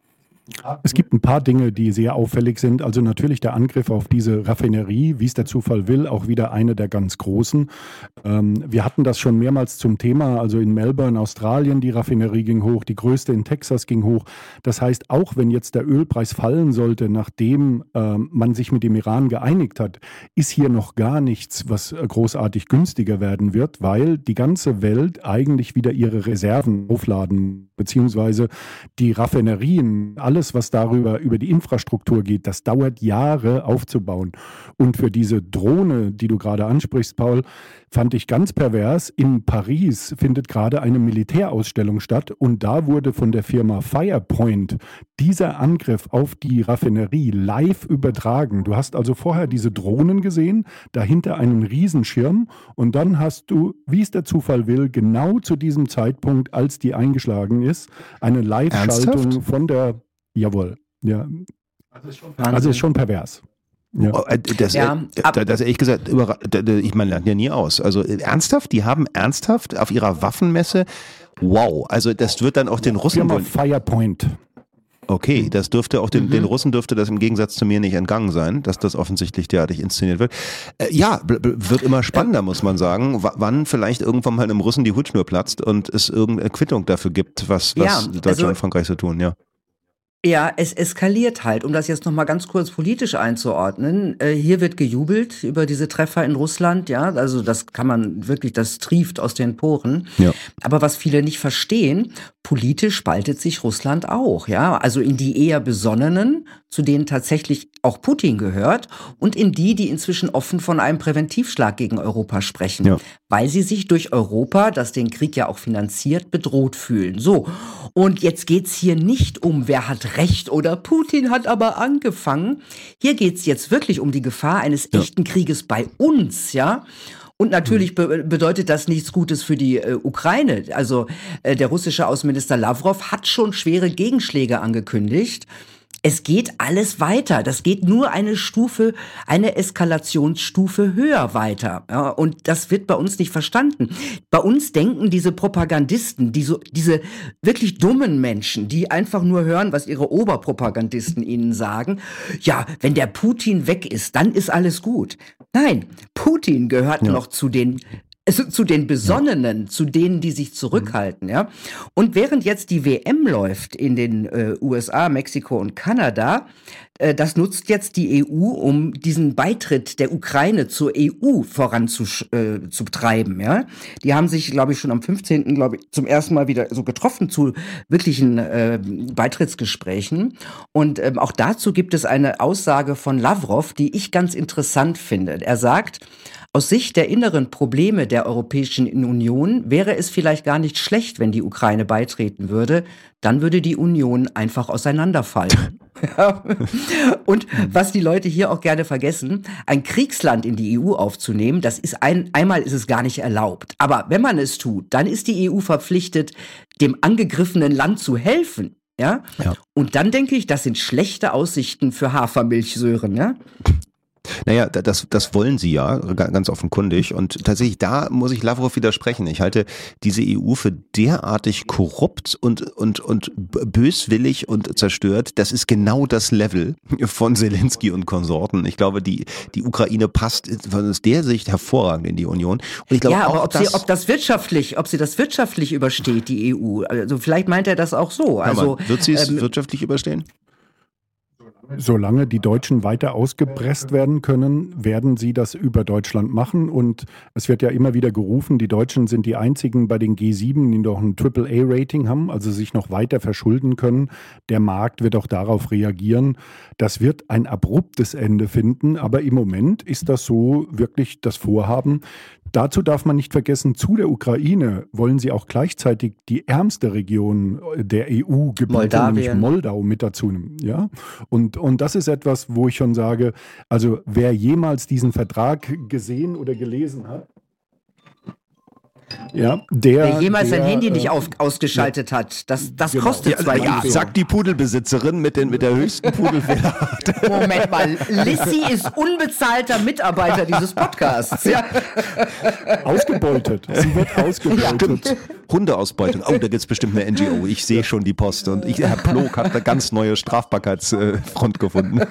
Es gibt ein paar Dinge, die sehr auffällig sind. Also natürlich der Angriff auf diese Raffinerie, wie es der Zufall will, auch wieder eine der ganz großen. Wir hatten das schon mehrmals zum Thema. Also in Melbourne, Australien, die Raffinerie ging hoch, die größte in Texas ging hoch. Das heißt, auch wenn jetzt der Ölpreis fallen sollte, nachdem man sich mit dem Iran geeinigt hat, ist hier noch gar nichts, was großartig günstiger werden wird, weil die ganze Welt eigentlich wieder ihre Reserven aufladen, beziehungsweise die Raffinerien, alles, was über die Infrastruktur geht, das dauert Jahre aufzubauen. Und für diese Drohne, die du gerade ansprichst, Paul, fand ich ganz pervers. In Paris findet gerade eine Militärausstellung statt und da wurde von der Firma Firepoint dieser Angriff auf die Raffinerie live übertragen. Du hast also vorher diese Drohnen gesehen, dahinter einen Riesenschirm und dann hast du, wie es der Zufall will, genau zu diesem Zeitpunkt, als die eingeschlagen ist, eine Live-Schaltung von der... Jawohl, ja. Also ist schon pervers. Ja. Das ehrlich gesagt, ich meine, lernt ja nie aus. Also ernsthaft, die haben ernsthaft auf ihrer Waffenmesse, wow, also das wird dann auch den Russen... Firepoint. Okay, das dürfte auch den Russen dürfte das im Gegensatz zu mir nicht entgangen sein, dass das offensichtlich derartig inszeniert wird. Wird immer spannender, muss man sagen, wann vielleicht irgendwann mal einem Russen die Hutschnur platzt und es irgendeine Quittung dafür gibt, was Deutschland und Frankreich so tun, ja. Ja, es eskaliert halt, um das jetzt nochmal ganz kurz politisch einzuordnen. Hier wird gejubelt über diese Treffer in Russland, ja, also das kann man wirklich, das trieft aus den Poren. Ja. Aber was viele nicht verstehen, politisch spaltet sich Russland auch, ja, also in die eher Besonnenen, zu denen tatsächlich auch Putin gehört, und in die inzwischen offen von einem Präventivschlag gegen Europa sprechen, weil sie sich durch Europa, das den Krieg ja auch finanziert, bedroht fühlen. So, und jetzt geht's hier nicht um, wer hat Recht oder Putin hat aber angefangen. Hier geht's jetzt wirklich um die Gefahr eines echten Krieges bei uns, ja. Und natürlich bedeutet das nichts Gutes für die Ukraine. Also der russische Außenminister Lavrov hat schon schwere Gegenschläge angekündigt. Es geht alles weiter. Das geht nur eine Eskalationsstufe höher weiter. Ja, und das wird bei uns nicht verstanden. Bei uns denken diese Propagandisten, diese wirklich dummen Menschen, die einfach nur hören, was ihre Oberpropagandisten ihnen sagen. Ja, wenn der Putin weg ist, dann ist alles gut. Nein, Putin gehört noch zu den Besonnenen, zu denen, die sich zurückhalten, ja. Und während jetzt die WM läuft in den USA, Mexiko und Kanada, das nutzt jetzt die EU, um diesen Beitritt der Ukraine zur EU voranzutreiben, ja. Die haben sich, glaube ich, schon am 15. Zum ersten Mal wieder so getroffen zu wirklichen Beitrittsgesprächen. Und auch dazu gibt es eine Aussage von Lavrov, die ich ganz interessant finde. Er sagt, aus Sicht der inneren Probleme der Europäischen Union wäre es vielleicht gar nicht schlecht, wenn die Ukraine beitreten würde. Dann würde die Union einfach auseinanderfallen. Und was die Leute hier auch gerne vergessen, ein Kriegsland in die EU aufzunehmen, das ist einmal ist es gar nicht erlaubt. Aber wenn man es tut, dann ist die EU verpflichtet, dem angegriffenen Land zu helfen. Ja? Und dann denke ich, das sind schlechte Aussichten für Hafermilchsöhren, ja? Naja, das wollen sie ja, ganz offenkundig. Und tatsächlich, da muss ich Lavrov widersprechen. Ich halte diese EU für derartig korrupt und böswillig und zerstört. Das ist genau das Level von Zelensky und Konsorten. Ich glaube, die Ukraine passt aus der Sicht hervorragend in die Union. Und ich glaube, ja, aber ob sie das wirtschaftlich übersteht, die EU. Also vielleicht meint er das auch so. Also wird sie es wirtschaftlich überstehen? Solange die Deutschen weiter ausgepresst werden können, werden sie das über Deutschland machen. Und es wird ja immer wieder gerufen, die Deutschen sind die einzigen bei den G7, die noch ein AAA-Rating haben, also sich noch weiter verschulden können. Der Markt wird auch darauf reagieren. Das wird ein abruptes Ende finden, aber im Moment ist das so wirklich das Vorhaben. Dazu darf man nicht vergessen, zu der Ukraine wollen sie auch gleichzeitig die ärmste Region der EU-Gebiete, nämlich Moldau, mit dazu nehmen. Ja? Und das ist etwas, wo ich schon sage, also wer jemals diesen Vertrag gesehen oder gelesen hat, Ja, wer jemals sein Handy nicht ausgeschaltet hat, das kostet 2 Euro. Sagt die Pudelbesitzerin mit der höchsten Pudelfehlerrate. Moment mal, Lissy ist unbezahlter Mitarbeiter dieses Podcasts. Ja. Ausgebeutet. Sie wird ausgebeutet. Ja, Hundeausbeutung. Oh, da gibt es bestimmt eine NGO. Ich sehe schon die Post. Und Herr Plog hat eine ganz neue Strafbarkeitsfront gefunden.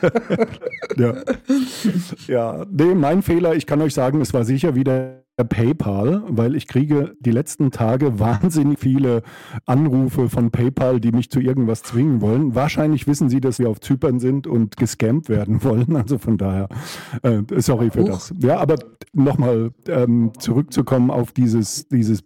Ja, nee, mein Fehler, ich kann euch sagen, es war sicher wieder PayPal, weil ich kriege die letzten Tage wahnsinnig viele Anrufe von PayPal, die mich zu irgendwas zwingen wollen. Wahrscheinlich wissen sie, dass wir auf Zypern sind und gescammt werden wollen. Also von daher, sorry für das. Ja, aber nochmal zurückzukommen auf dieses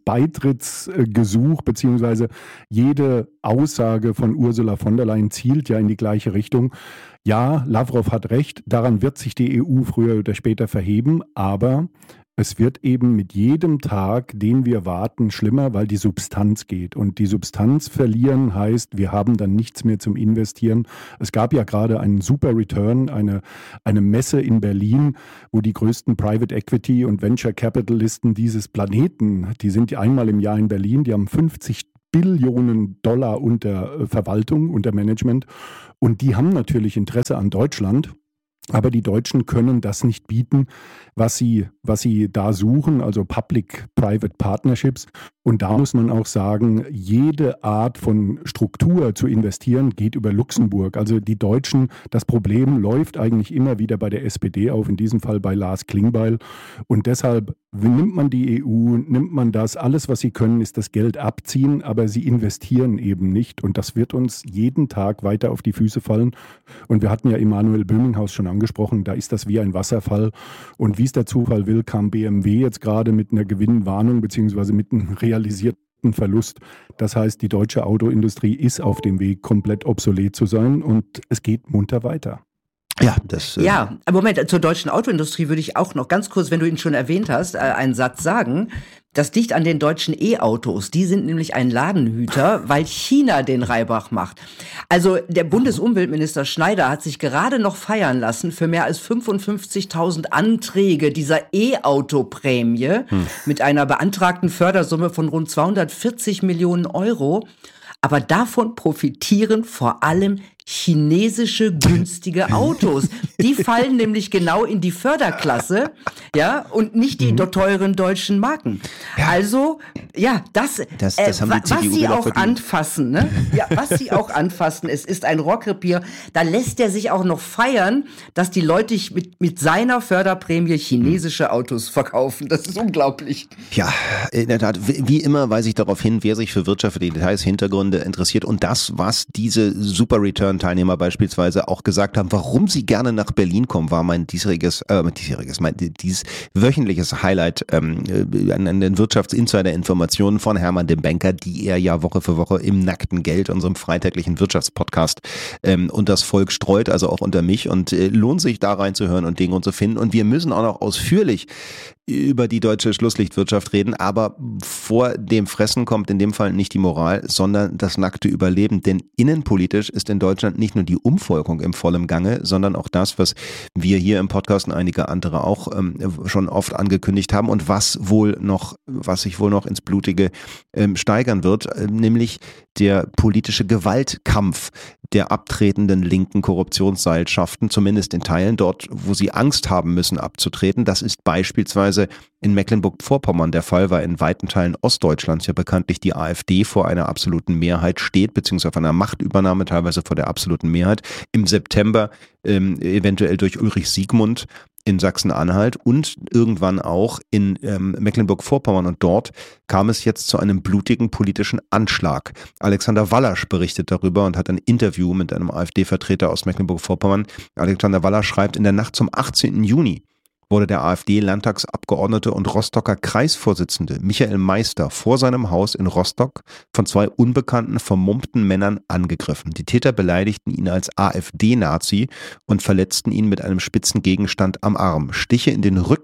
Beitrittsgesuch, beziehungsweise jede Aussage von Ursula von der Leyen zielt ja in die gleiche Richtung. Ja, Lavrov hat recht, daran wird sich die EU früher oder später verheben, aber es wird eben mit jedem Tag, den wir warten, schlimmer, weil die Substanz geht. Und die Substanz verlieren heißt, wir haben dann nichts mehr zum Investieren. Es gab ja gerade einen super Return, eine Messe in Berlin, wo die größten Private Equity und Venture Capitalisten dieses Planeten, die sind ja einmal im Jahr in Berlin, die haben 50 Billionen $, unter Verwaltung, unter Management. Und die haben natürlich Interesse an Deutschland. Aber die Deutschen können das nicht bieten, was sie da suchen, also Public-Private Partnerships. Und da muss man auch sagen, jede Art von Struktur zu investieren geht über Luxemburg. Also die Deutschen, das Problem läuft eigentlich immer wieder bei der SPD auf, in diesem Fall bei Lars Klingbeil. Und deshalb nimmt man die EU, nimmt man das, alles was sie können, ist das Geld abziehen, aber sie investieren eben nicht. Und das wird uns jeden Tag weiter auf die Füße fallen. Und wir hatten ja Emanuel Böminghaus schon angesprochen, da ist das wie ein Wasserfall. Und wie es der Zufall will, kam BMW jetzt gerade mit einer Gewinnwarnung beziehungsweise mit einem realisierten Verlust. Das heißt, die deutsche Autoindustrie ist auf dem Weg, komplett obsolet zu sein und es geht munter weiter. Ja, Moment, zur deutschen Autoindustrie würde ich auch noch ganz kurz, wenn du ihn schon erwähnt hast, einen Satz sagen. Das liegt an den deutschen E-Autos. Die sind nämlich ein Ladenhüter, weil China den Reibach macht. Also der Bundesumweltminister Schneider hat sich gerade noch feiern lassen für mehr als 55.000 Anträge dieser E-Auto-Prämie mit einer beantragten Fördersumme von rund 240 Millionen Euro. Aber davon profitieren vor allem chinesische günstige Autos. Die fallen nämlich genau in die Förderklasse, ja, und nicht die teuren deutschen Marken. Ja. Also, ja, das haben die CDU, was sie auch anfassen, ne? Ja, was sie auch anfassen, es ist ein Rohrkrepierer. Da lässt er sich auch noch feiern, dass die Leute mit seiner Förderprämie chinesische Autos verkaufen. Das ist unglaublich. Ja, in der Tat, wie immer weise ich darauf hin, wer sich für Wirtschaft, für die Details, Hintergründe interessiert und das, was diese Super Return Teilnehmer beispielsweise auch gesagt haben, warum sie gerne nach Berlin kommen, war dieses wöchentliches Highlight an den Wirtschaftsinsider-Informationen von Hermann dem Banker, die er ja Woche für Woche im nackten Geld, unserem freitäglichen Wirtschaftspodcast, und das Volk streut, also auch unter mich, und lohnt sich da reinzuhören und Dinge zu finden. Und wir müssen auch noch ausführlich über die deutsche Schlusslichtwirtschaft reden, aber vor dem Fressen kommt in dem Fall nicht die Moral, sondern das nackte Überleben, denn innenpolitisch ist in Deutschland nicht nur die Umvolkung im vollen Gange, sondern auch das, was wir hier im Podcast und einige andere auch schon oft angekündigt haben und was sich wohl noch ins Blutige steigern wird, nämlich der politische Gewaltkampf der abtretenden linken Korruptionsseilschaften, zumindest in Teilen dort, wo sie Angst haben müssen abzutreten. Das ist beispielsweise in Mecklenburg-Vorpommern der Fall, weil in weiten Teilen Ostdeutschlands ja bekanntlich die AfD vor einer absoluten Mehrheit steht, beziehungsweise vor einer Machtübernahme teilweise vor der absoluten Mehrheit. Im September eventuell durch Ulrich Siegmund in Sachsen-Anhalt und irgendwann auch in Mecklenburg-Vorpommern. Und dort kam es jetzt zu einem blutigen politischen Anschlag. Alexander Wallasch berichtet darüber und hat ein Interview mit einem AfD-Vertreter aus Mecklenburg-Vorpommern. Alexander Wallasch schreibt, in der Nacht zum 18. Juni wurde der AfD-Landtagsabgeordnete und Rostocker Kreisvorsitzende Michael Meister vor seinem Haus in Rostock von 2 unbekannten, vermummten Männern angegriffen. Die Täter beleidigten ihn als AfD-Nazi und verletzten ihn mit einem spitzen Gegenstand am Arm. Stiche in den Rücken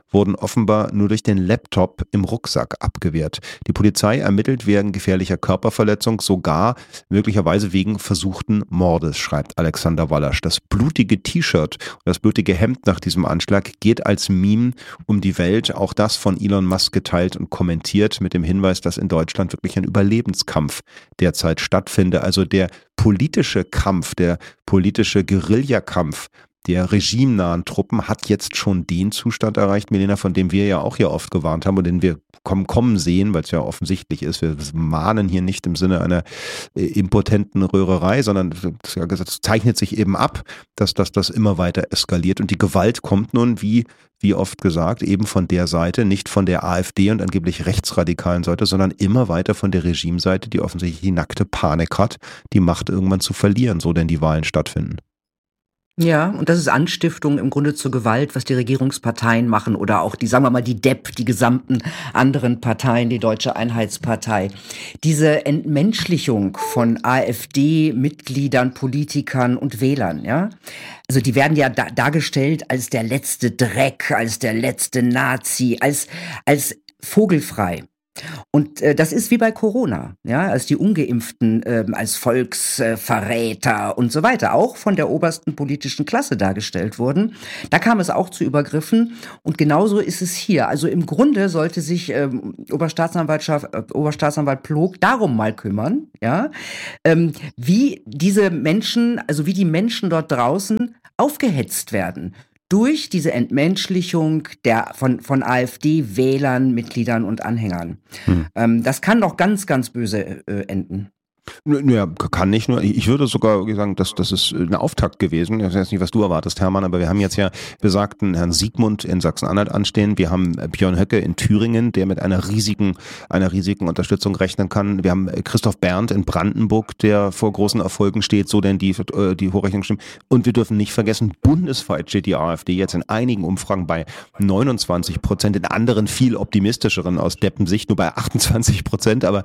wurden offenbar nur durch den Laptop im Rucksack abgewehrt. Die Polizei ermittelt wegen gefährlicher Körperverletzung, sogar möglicherweise wegen versuchten Mordes, schreibt Alexander Wallasch. Das blutige T-Shirt und das blutige Hemd nach diesem Anschlag geht als Meme um die Welt. Auch das von Elon Musk geteilt und kommentiert mit dem Hinweis, dass in Deutschland wirklich ein Überlebenskampf derzeit stattfinde. Also der politische Kampf, der politische Guerillakampf der regimenahen Truppen hat jetzt schon den Zustand erreicht, Milena, von dem wir ja auch hier oft gewarnt haben und den wir kommen sehen, weil es ja offensichtlich ist. Wir mahnen hier nicht im Sinne einer impotenten Röhrerei, sondern es zeichnet sich eben ab, dass das immer weiter eskaliert. Und die Gewalt kommt nun, wie oft gesagt, eben von der Seite, nicht von der AfD und angeblich rechtsradikalen Seite, sondern immer weiter von der Regimeseite, die offensichtlich die nackte Panik hat, die Macht irgendwann zu verlieren, so denn die Wahlen stattfinden. Ja, und das ist Anstiftung im Grunde zur Gewalt, was die Regierungsparteien machen oder auch die, sagen wir mal, die DEP, die gesamten anderen Parteien, die Deutsche Einheitspartei. Diese Entmenschlichung von AfD-Mitgliedern, Politikern und Wählern, ja. Also die werden ja dargestellt als der letzte Dreck, als der letzte Nazi, als vogelfrei. Und das ist wie bei Corona, ja, als die Ungeimpften als Volksverräter und so weiter auch von der obersten politischen Klasse dargestellt wurden. Da kam es auch zu Übergriffen und genauso ist es hier. Also im Grunde sollte sich Oberstaatsanwalt Plog darum mal kümmern, ja, wie diese Menschen, also wie die Menschen dort draußen aufgehetzt werden. Durch diese Entmenschlichung von AfD-Wählern, Mitgliedern und Anhängern. Das kann doch ganz, ganz böse enden. Naja, kann nicht nur. Ich würde sogar sagen, das ist eine Auftakt gewesen. Ich weiß nicht, was du erwartest, Hermann, aber wir haben jetzt ja besagten Herrn Siegmund in Sachsen-Anhalt anstehen. Wir haben Björn Höcke in Thüringen, der mit einer riesigen Unterstützung rechnen kann. Wir haben Christoph Berndt in Brandenburg, der vor großen Erfolgen steht, so denn die Hochrechnung stimmt. Und wir dürfen nicht vergessen, bundesweit steht die AfD jetzt in einigen Umfragen bei 29%, in anderen viel optimistischeren aus Deppensicht nur bei 28%. Aber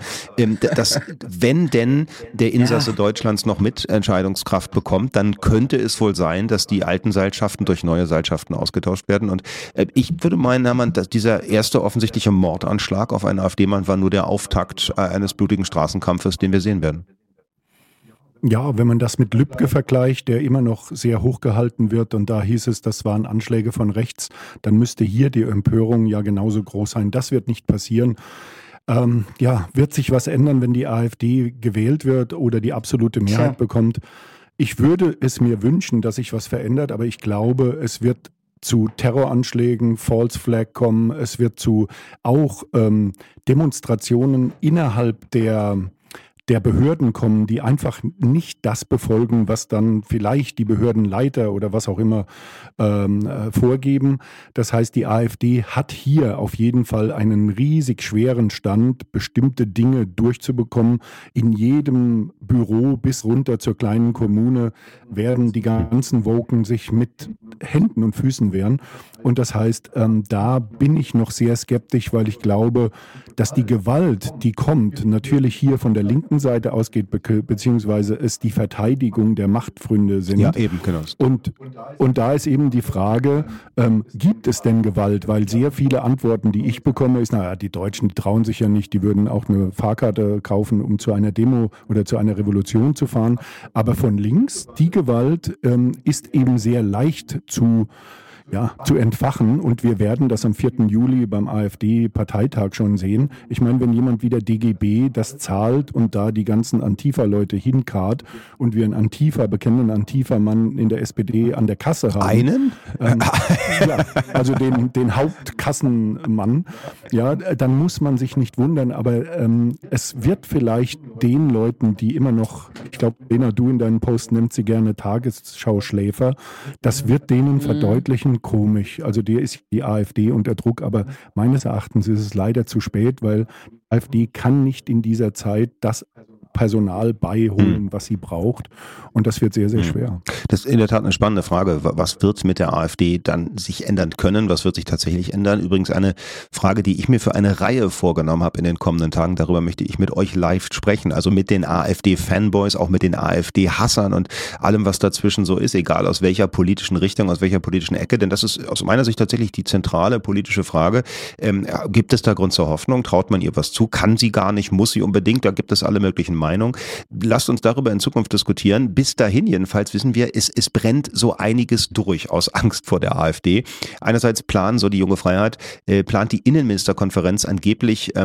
wenn denn der Insasse Deutschlands noch Mitentscheidungskraft bekommt, dann könnte es wohl sein, dass die alten Seilschaften durch neue Seilschaften ausgetauscht werden. Und ich würde meinen, Hermann, dass dieser erste offensichtliche Mordanschlag auf einen AfD-Mann war nur der Auftakt eines blutigen Straßenkampfes, den wir sehen werden. Ja, wenn man das mit Lübcke vergleicht, der immer noch sehr hochgehalten wird und da hieß es, das waren Anschläge von rechts, dann müsste hier die Empörung ja genauso groß sein. Das wird nicht passieren. Wird sich was ändern, wenn die AfD gewählt wird oder die absolute Mehrheit bekommt? Ich würde es mir wünschen, dass sich was verändert, aber ich glaube, es wird zu Terroranschlägen, False Flag kommen, es wird zu auch Demonstrationen innerhalb der Behörden kommen, die einfach nicht das befolgen, was dann vielleicht die Behördenleiter oder was auch immer vorgeben. Das heißt, die AfD hat hier auf jeden Fall einen riesig schweren Stand, bestimmte Dinge durchzubekommen. In jedem Büro bis runter zur kleinen Kommune werden die ganzen Woken sich mit Händen und Füßen wehren. Und das heißt, da bin ich noch sehr skeptisch, weil ich glaube, dass die Gewalt, die kommt, natürlich hier von der linken Seite ausgeht, beziehungsweise es die Verteidigung der Machtfreunde sind. Ja, eben, genau. Und da ist eben die Frage, gibt es denn Gewalt? Weil sehr viele Antworten, die ich bekomme, ist, die Deutschen, die trauen sich ja nicht, die würden auch eine Fahrkarte kaufen, um zu einer Demo oder zu einer Revolution zu fahren. Aber von links, die Gewalt ist eben sehr leicht zu entfachen und wir werden das am 4. Juli beim AfD-Parteitag schon sehen. Ich meine, wenn jemand wie der DGB das zahlt und da die ganzen Antifa-Leute hinkarrt und wir einen bekennenden Antifa-Mann in der SPD an der Kasse haben. Einen? Also den Hauptkassenmann, dann muss man sich nicht wundern, aber es wird vielleicht den Leuten, die immer noch, ich glaube, Lena, du in deinen Post nennst sie gerne Tagesschau-Schläfer, das wird denen verdeutlichen, komisch. Also der ist die AfD unter Druck, aber meines Erachtens ist es leider zu spät, weil die AfD kann nicht in dieser Zeit das Personal beiholen, was sie braucht. Und das wird sehr, sehr schwer. Das ist in der Tat eine spannende Frage. Was wird mit der AfD dann sich ändern können? Was wird sich tatsächlich ändern? Übrigens eine Frage, die ich mir für eine Reihe vorgenommen habe in den kommenden Tagen. Darüber möchte ich mit euch live sprechen. Also mit den AfD-Fanboys, auch mit den AfD-Hassern und allem, was dazwischen so ist, egal aus welcher politischen Richtung, aus welcher politischen Ecke. Denn das ist aus meiner Sicht tatsächlich die zentrale politische Frage. Gibt es da Grund zur Hoffnung? Traut man ihr was zu? Kann sie gar nicht? Muss sie unbedingt? Da gibt es alle möglichen Meinungen. Lasst uns darüber in Zukunft diskutieren. Bis dahin jedenfalls wissen wir, es brennt so einiges durch aus Angst vor der AfD. Einerseits die Junge Freiheit, plant die Innenministerkonferenz angeblich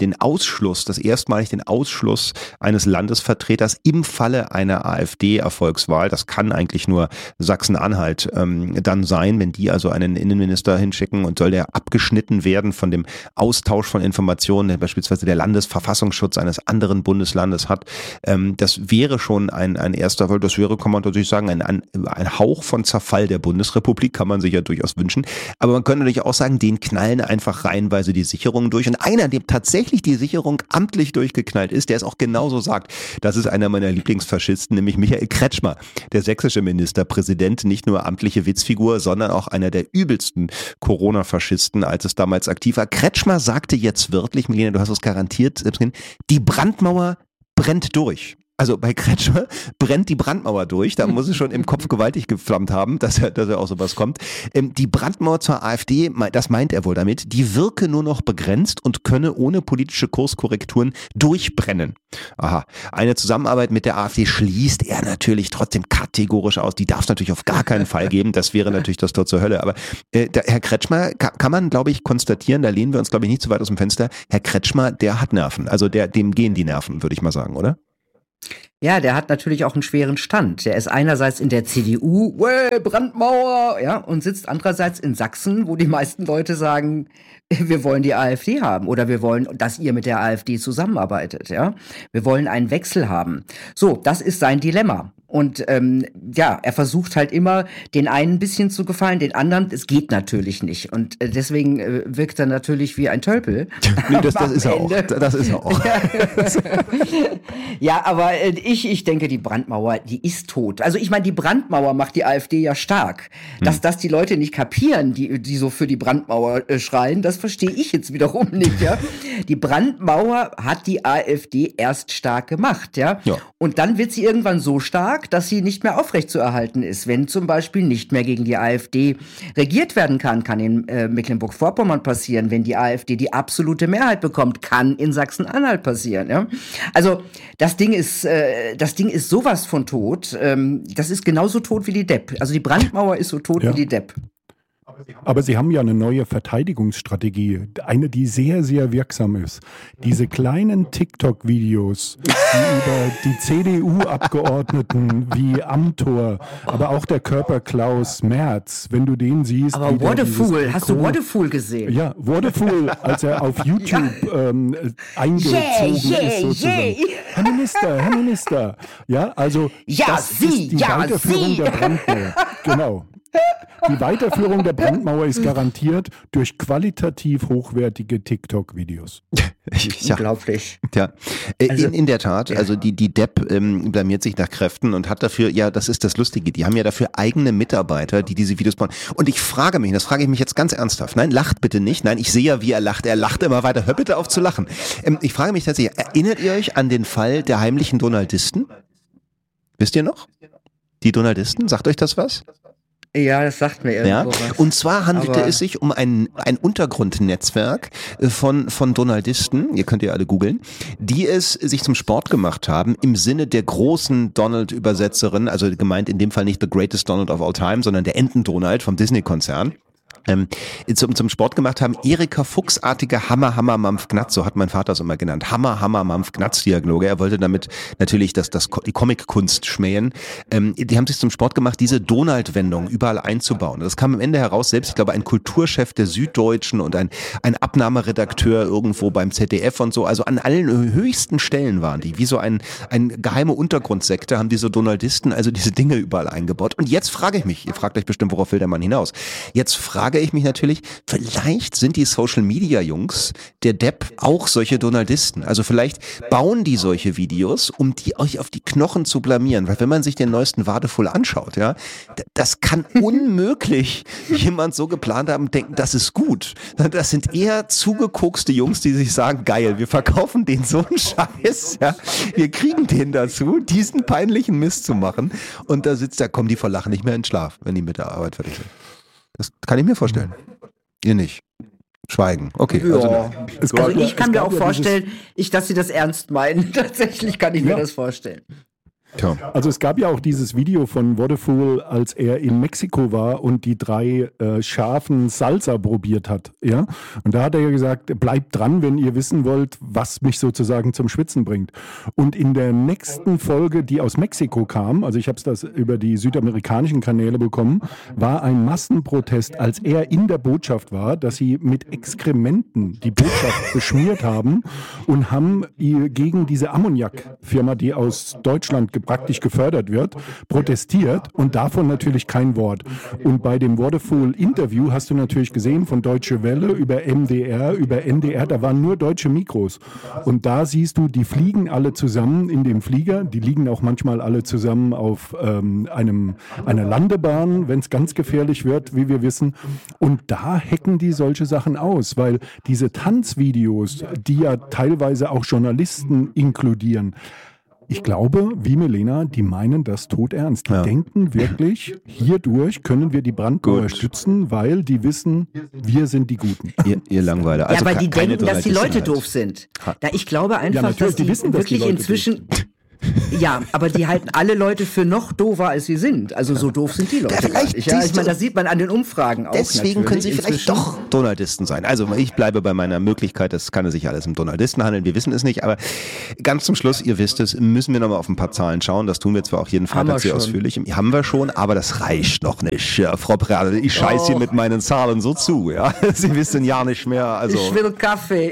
erstmalig den Ausschluss eines Landesvertreters im Falle einer AfD-Erfolgswahl. Das kann eigentlich nur Sachsen-Anhalt dann sein, wenn die also einen Innenminister hinschicken, und soll der abgeschnitten werden von dem Austausch von Informationen, den beispielsweise der Landesverfassungsschutz eines anderen Bundeslandes hat. Das wäre schon ein erster Fall. Das wäre, kann man natürlich sagen, ein Hauch von Zerfall der Bundesrepublik, kann man sich ja durchaus wünschen. Aber man könnte natürlich auch sagen, den knallen einfach reihenweise die Sicherungen durch. Und einer, dem tatsächlich die Sicherung amtlich durchgeknallt ist, der es auch genauso sagt, das ist einer meiner Lieblingsfaschisten, nämlich Michael Kretschmer, der sächsische Ministerpräsident, nicht nur amtliche Witzfigur, sondern auch einer der übelsten Corona-Faschisten, als es damals aktiv war. Kretschmer sagte jetzt wörtlich, Milena, du hast es garantiert, die Brandmauer brennt durch. Also bei Kretschmer brennt die Brandmauer durch, da muss es schon im Kopf gewaltig geflammt haben, dass er auch sowas kommt. Die Brandmauer zur AfD, das meint er wohl damit, die wirke nur noch begrenzt und könne ohne politische Kurskorrekturen durchbrennen. Aha, eine Zusammenarbeit mit der AfD schließt er natürlich trotzdem kategorisch aus, die darf es natürlich auf gar keinen Fall geben, das wäre natürlich das Tor zur Hölle, aber Herr Kretschmer, kann man, glaube ich, konstatieren, da lehnen wir uns, glaube ich, nicht zu weit aus dem Fenster, Herr Kretschmer, der hat Nerven, also dem gehen die Nerven, würde ich mal sagen, oder? Ja, der hat natürlich auch einen schweren Stand. Der ist einerseits in der CDU, Brandmauer, ja, und sitzt andererseits in Sachsen, wo die meisten Leute sagen, wir wollen die AfD haben oder wir wollen, dass ihr mit der AfD zusammenarbeitet, ja. Wir wollen einen Wechsel haben. So, das ist sein Dilemma. Und er versucht halt immer, den einen ein bisschen zu gefallen, den anderen, es geht natürlich nicht. Und deswegen wirkt er natürlich wie ein Tölpel. Nee, das ist er auch. Das ist er auch. Ja, aber ich denke, die Brandmauer, die ist tot. Also ich meine, die Brandmauer macht die AfD ja stark. Dass das die Leute nicht kapieren, die so für die Brandmauer schreien, das verstehe ich jetzt wiederum nicht. Ja? Die Brandmauer hat die AfD erst stark gemacht. Ja? Und dann wird sie irgendwann so stark, dass sie nicht mehr aufrechtzuerhalten ist. Wenn zum Beispiel nicht mehr gegen die AfD regiert werden kann in Mecklenburg-Vorpommern passieren. Wenn die AfD die absolute Mehrheit bekommt, kann in Sachsen-Anhalt passieren. Ja? Also das Ding ist sowas von tot. Das ist genauso tot wie die Depp. Also die Brandmauer ist so tot wie die Depp. Aber Sie haben ja eine neue Verteidigungsstrategie, eine, die sehr, sehr wirksam ist. Diese kleinen TikTok-Videos, die über die CDU-Abgeordneten wie Amthor, aber auch der Körper-Klaus Merz, wenn du den siehst. Aber What a Fool, hast du What a Fool gesehen? Ja, What a Fool, als er auf YouTube eingezogen ist sozusagen. Herr Minister. Ja, also das ist die Weiterführung der Brandmauer. Genau. Die Weiterführung der Brandmauer ist garantiert durch qualitativ hochwertige TikTok-Videos. Unglaublich. Ja, in der Tat, also die Depp blamiert sich nach Kräften und hat dafür, ja, das ist das Lustige, die haben ja dafür eigene Mitarbeiter, die diese Videos bauen. Und ich frage mich jetzt ganz ernsthaft, nein, lacht bitte nicht, nein, ich sehe ja, wie er lacht immer weiter, hör bitte auf zu lachen. Ich frage mich tatsächlich, erinnert ihr euch an den Fall der heimlichen Donaldisten? Wisst ihr noch? Die Donaldisten, sagt euch das was? Ja, das sagt mir irgendwo was. Und zwar handelte es sich um ein Untergrundnetzwerk von Donaldisten, ihr könnt ja alle googeln, die es sich zum Sport gemacht haben im Sinne der großen Donald-Übersetzerin, also gemeint in dem Fall nicht The Greatest Donald of All Time, sondern der Enten-Donald vom Disney-Konzern. Zum Sport gemacht haben, Erika Fuchsartige Hammer, Mampf, Gnatz, so hat mein Vater es immer genannt, Hammer, Mampf, Gnatz Dialoge. Er wollte damit natürlich die Comic-Kunst schmähen. Die haben sich zum Sport gemacht, diese Donald-Wendung überall einzubauen. Das kam am Ende heraus, selbst, ich glaube, ein Kulturchef der Süddeutschen und ein Abnahmeredakteur irgendwo beim ZDF und so, also an allen höchsten Stellen waren die, wie so ein geheime Untergrundsekte, haben diese Donaldisten also diese Dinge überall eingebaut. Und jetzt frage ich mich, ihr fragt euch bestimmt, worauf will der Mann hinaus? Jetzt frage frage ich mich natürlich, vielleicht sind die Social-Media-Jungs, der Depp, auch solche Donaldisten. Also vielleicht bauen die solche Videos, um die euch auf die Knochen zu blamieren. Weil wenn man sich den neuesten Wadefull anschaut, ja, das kann unmöglich jemand so geplant haben und denken, das ist gut. Das sind eher zugekokste Jungs, die sich sagen, geil, wir verkaufen denen so einen Scheiß, ja. Wir kriegen den dazu, diesen peinlichen Mist zu machen. Und da kommen die vor Lachen nicht mehr in Schlaf, wenn die mit der Arbeit fertig sind. Das kann ich mir vorstellen. Ihr nicht. Schweigen. Okay. Ja. Also ich kann mir auch vorstellen, dass sie das ernst meinen. Tatsächlich kann ich mir das vorstellen. Tja. Also es gab ja auch dieses Video von Waterfool, als er in Mexiko war und die 3 scharfen Salsa probiert hat. Ja? Und da hat er ja gesagt, bleibt dran, wenn ihr wissen wollt, was mich sozusagen zum Schwitzen bringt. Und in der nächsten Folge, die aus Mexiko kam, also ich habe das über die südamerikanischen Kanäle bekommen, war ein Massenprotest, als er in der Botschaft war, dass sie mit Exkrementen die Botschaft beschmiert haben und haben gegen diese Ammoniak-Firma, die aus Deutschland praktisch gefördert wird, protestiert und davon natürlich kein Wort. Und bei dem Waterfool-Interview hast du natürlich gesehen, von Deutsche Welle über MDR, über NDR, da waren nur deutsche Mikros. Und da siehst du, die fliegen alle zusammen in dem Flieger, die liegen auch manchmal alle zusammen auf einer Landebahn, wenn es ganz gefährlich wird, wie wir wissen. Und da hacken die solche Sachen aus, weil diese Tanzvideos, die ja teilweise auch Journalisten inkludieren, ich glaube, wie Milena, die meinen das todernst. Die denken wirklich, hierdurch können wir die Brandmauer stützen, weil die wissen, wir sind die Guten. Ihr Langweiler. Also weil die denken, dass die Leute doof sind. Ja, ich glaube einfach, dass die wissen, wirklich dass die inzwischen... Ja, aber die halten alle Leute für noch doofer, als sie sind. Also so doof sind die Leute. Ich meine, das sieht man an den Umfragen auch. Deswegen können sie vielleicht doch Donaldisten sein. Also ich bleibe bei meiner Möglichkeit, das kann sich alles um Donaldisten handeln, wir wissen es nicht, aber ganz zum Schluss, ihr wisst es, müssen wir nochmal auf ein paar Zahlen schauen. Das tun wir zwar auch jeden Freitag sehr ausführlich. Haben wir schon, aber das reicht noch nicht. Ja, Frau Prade, ich scheiße hier mit meinen Zahlen so zu. Ja, Sie wissen ja nicht mehr. Also, ich will Kaffee.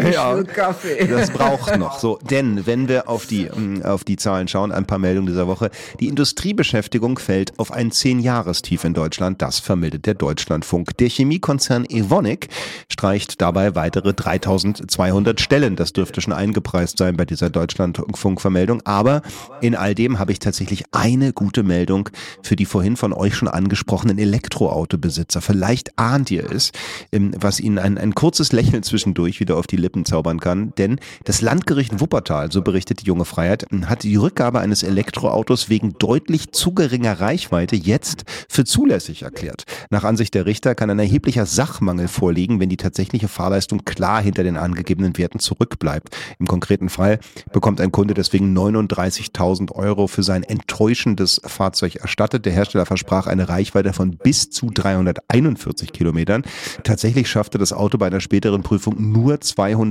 Das braucht noch. So, denn wenn wir auf die Zahlen schauen, ein paar Meldungen dieser Woche. Die Industriebeschäftigung fällt auf ein 10-Jahrestief in Deutschland. Das vermeldet der Deutschlandfunk. Der Chemiekonzern Evonik streicht dabei weitere 3.200 Stellen. Das dürfte schon eingepreist sein bei dieser Deutschlandfunk-Vermeldung. Aber in all dem habe ich tatsächlich eine gute Meldung für die vorhin von euch schon angesprochenen Elektroautobesitzer. Vielleicht ahnt ihr es, was ihnen ein kurzes Lächeln zwischendurch wieder auf die Lippen zaubern kann. Denn das Landgericht Wuppertal, so berichtet die Junge Freiheit, hat die Rückgabe eines Elektroautos wegen deutlich zu geringer Reichweite jetzt für zulässig erklärt. Nach Ansicht der Richter kann ein erheblicher Sachmangel vorliegen, wenn die tatsächliche Fahrleistung klar hinter den angegebenen Werten zurückbleibt. Im konkreten Fall bekommt ein Kunde deswegen 39.000 € für sein enttäuschendes Fahrzeug erstattet. Der Hersteller versprach eine Reichweite von bis zu 341 Kilometern. Tatsächlich schaffte das Auto bei einer späteren Prüfung nur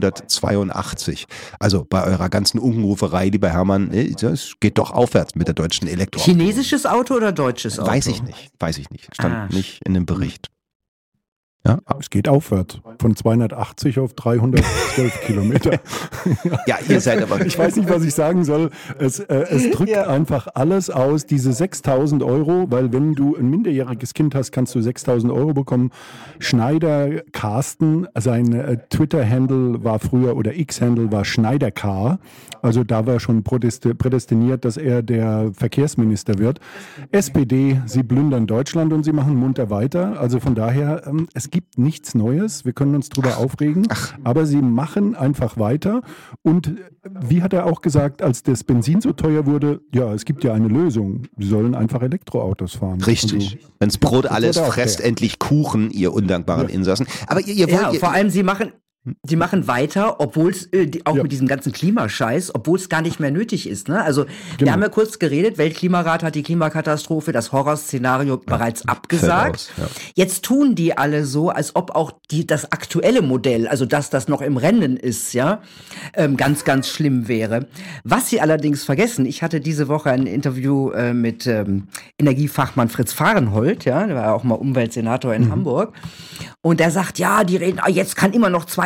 282. Also bei eurer ganzen Unruferei, lieber Hermann, es geht doch aufwärts mit der deutschen Elektroauto. Chinesisches Auto oder deutsches Auto? Weiß ich nicht. Stand nicht in dem Bericht. Ja, es geht aufwärts. Von 280 auf 312 Kilometer. Ja, ihr seid aber... Ich weiß nicht, was ich sagen soll. Es drückt einfach alles aus, diese 6.000 €, weil wenn du ein minderjähriges Kind hast, kannst du 6.000 € bekommen. Schneider Carsten, sein Twitter-Handle war früher, oder X-Handle war Schneider Car. Also da war schon prädestiniert, dass er der Verkehrsminister wird. SPD, sie plündern Deutschland und sie machen munter weiter. Also von daher, es gibt nichts Neues. Wir können uns drüber aufregen. Aber sie machen einfach weiter. Und wie hat er auch gesagt, als das Benzin so teuer wurde, ja, es gibt ja eine Lösung. Sie sollen einfach Elektroautos fahren. Richtig. Also, wenn's Brot alles fresst, endlich Kuchen, ihr undankbaren Insassen. Aber ihr wollt... Ja, vor allem, die machen weiter, obwohl es auch mit diesem ganzen Klimascheiß, obwohl es gar nicht mehr nötig ist. Ne? Also wir haben ja kurz geredet, Weltklimarat hat die Klimakatastrophe, das Horrorszenario bereits abgesagt. Jetzt tun die alle so, als ob auch das aktuelle Modell, also dass das noch im Rennen ist, ja, ganz, ganz schlimm wäre. Was sie allerdings vergessen, ich hatte diese Woche ein Interview mit Energiefachmann Fritz Fahrenhold, ja, der war ja auch mal Umweltsenator in Hamburg. Und der sagt, ja, die reden, jetzt kann immer noch 2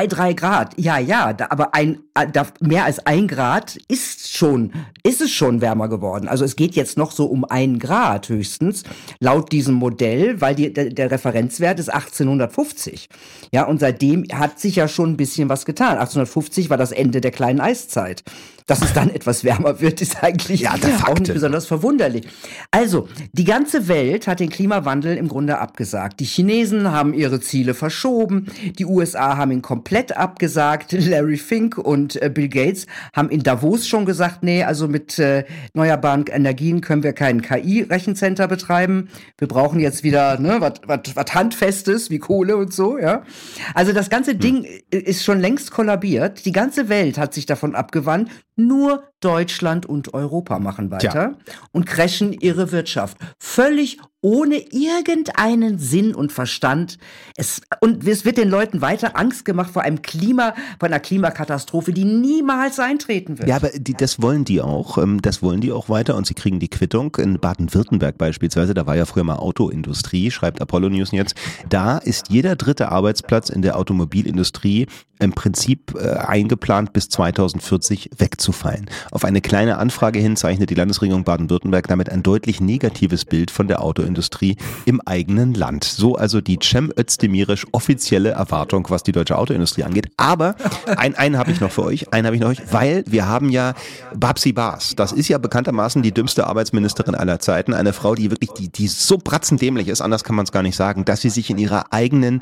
2-3 Grad. Ja, aber mehr als 1 Grad ist es schon wärmer geworden. Also es geht jetzt noch so um 1 Grad höchstens, laut diesem Modell, weil der Referenzwert ist 1850. Ja, und seitdem hat sich ja schon ein bisschen was getan. 1850 war das Ende der kleinen Eiszeit. Dass es dann etwas wärmer wird, ist eigentlich auch nicht besonders verwunderlich. Also, die ganze Welt hat den Klimawandel im Grunde abgesagt. Die Chinesen haben ihre Ziele verschoben, die USA haben ihn komplett abgesagt, Larry Fink und Bill Gates haben in Davos schon gesagt, nee, also mit erneuerbaren Energien können wir kein KI-Rechencenter betreiben. Wir brauchen jetzt wieder was Handfestes wie Kohle und so, ja. Also das ganze Ding ist schon längst kollabiert. Die ganze Welt hat sich davon abgewandt. Nur Deutschland und Europa machen weiter und crashen ihre Wirtschaft. Völlig ohne irgendeinen Sinn und Verstand. Es wird den Leuten weiter Angst gemacht vor einer Klimakatastrophe, die niemals eintreten wird. Ja, aber das wollen die auch. Das wollen die auch weiter und sie kriegen die Quittung. In Baden-Württemberg beispielsweise, da war ja früher mal Autoindustrie, schreibt Apollo News jetzt, da ist jeder 3. Arbeitsplatz in der Automobilindustrie im Prinzip eingeplant, bis 2040 wegzufallen. Auf eine kleine Anfrage hin zeichnet die Landesregierung Baden-Württemberg damit ein deutlich negatives Bild von der Autoindustrie im eigenen Land. So also die Cem Özdemirisch offizielle Erwartung, was die deutsche Autoindustrie angeht. Aber einen habe ich noch für euch, weil wir haben ja Babsi Baas. Das ist ja bekanntermaßen die dümmste Arbeitsministerin aller Zeiten. Eine Frau, die wirklich, die so bratzendämlich ist, anders kann man es gar nicht sagen, dass sie sich in ihrer eigenen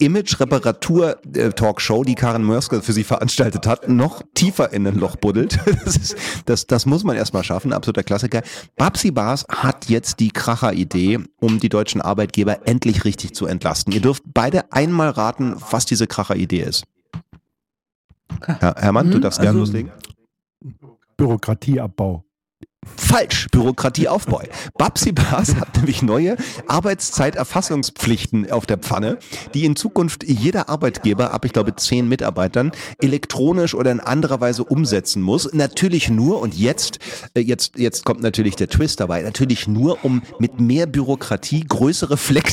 Image-Reparatur-Talkshow, die Karin Mörske für sie veranstaltet hat, noch tiefer in ein Loch buddelt. Das muss man erstmal schaffen, absoluter Klassiker. Babsi Baas hat jetzt die Kracher-Idee, um die deutschen Arbeitgeber endlich richtig zu entlasten. Ihr dürft beide einmal raten, was diese Kracher-Idee ist. Herr Herrmann, du darfst gerne loslegen. Bürokratieabbau. Falsch, Bürokratieaufbau. Babsi Baas hat nämlich neue Arbeitszeiterfassungspflichten auf der Pfanne, die in Zukunft jeder Arbeitgeber ab, ich glaube, 10 Mitarbeitern elektronisch oder in anderer Weise umsetzen muss. Natürlich nur, und jetzt kommt natürlich der Twist dabei, natürlich nur, um mit mehr Bürokratie größere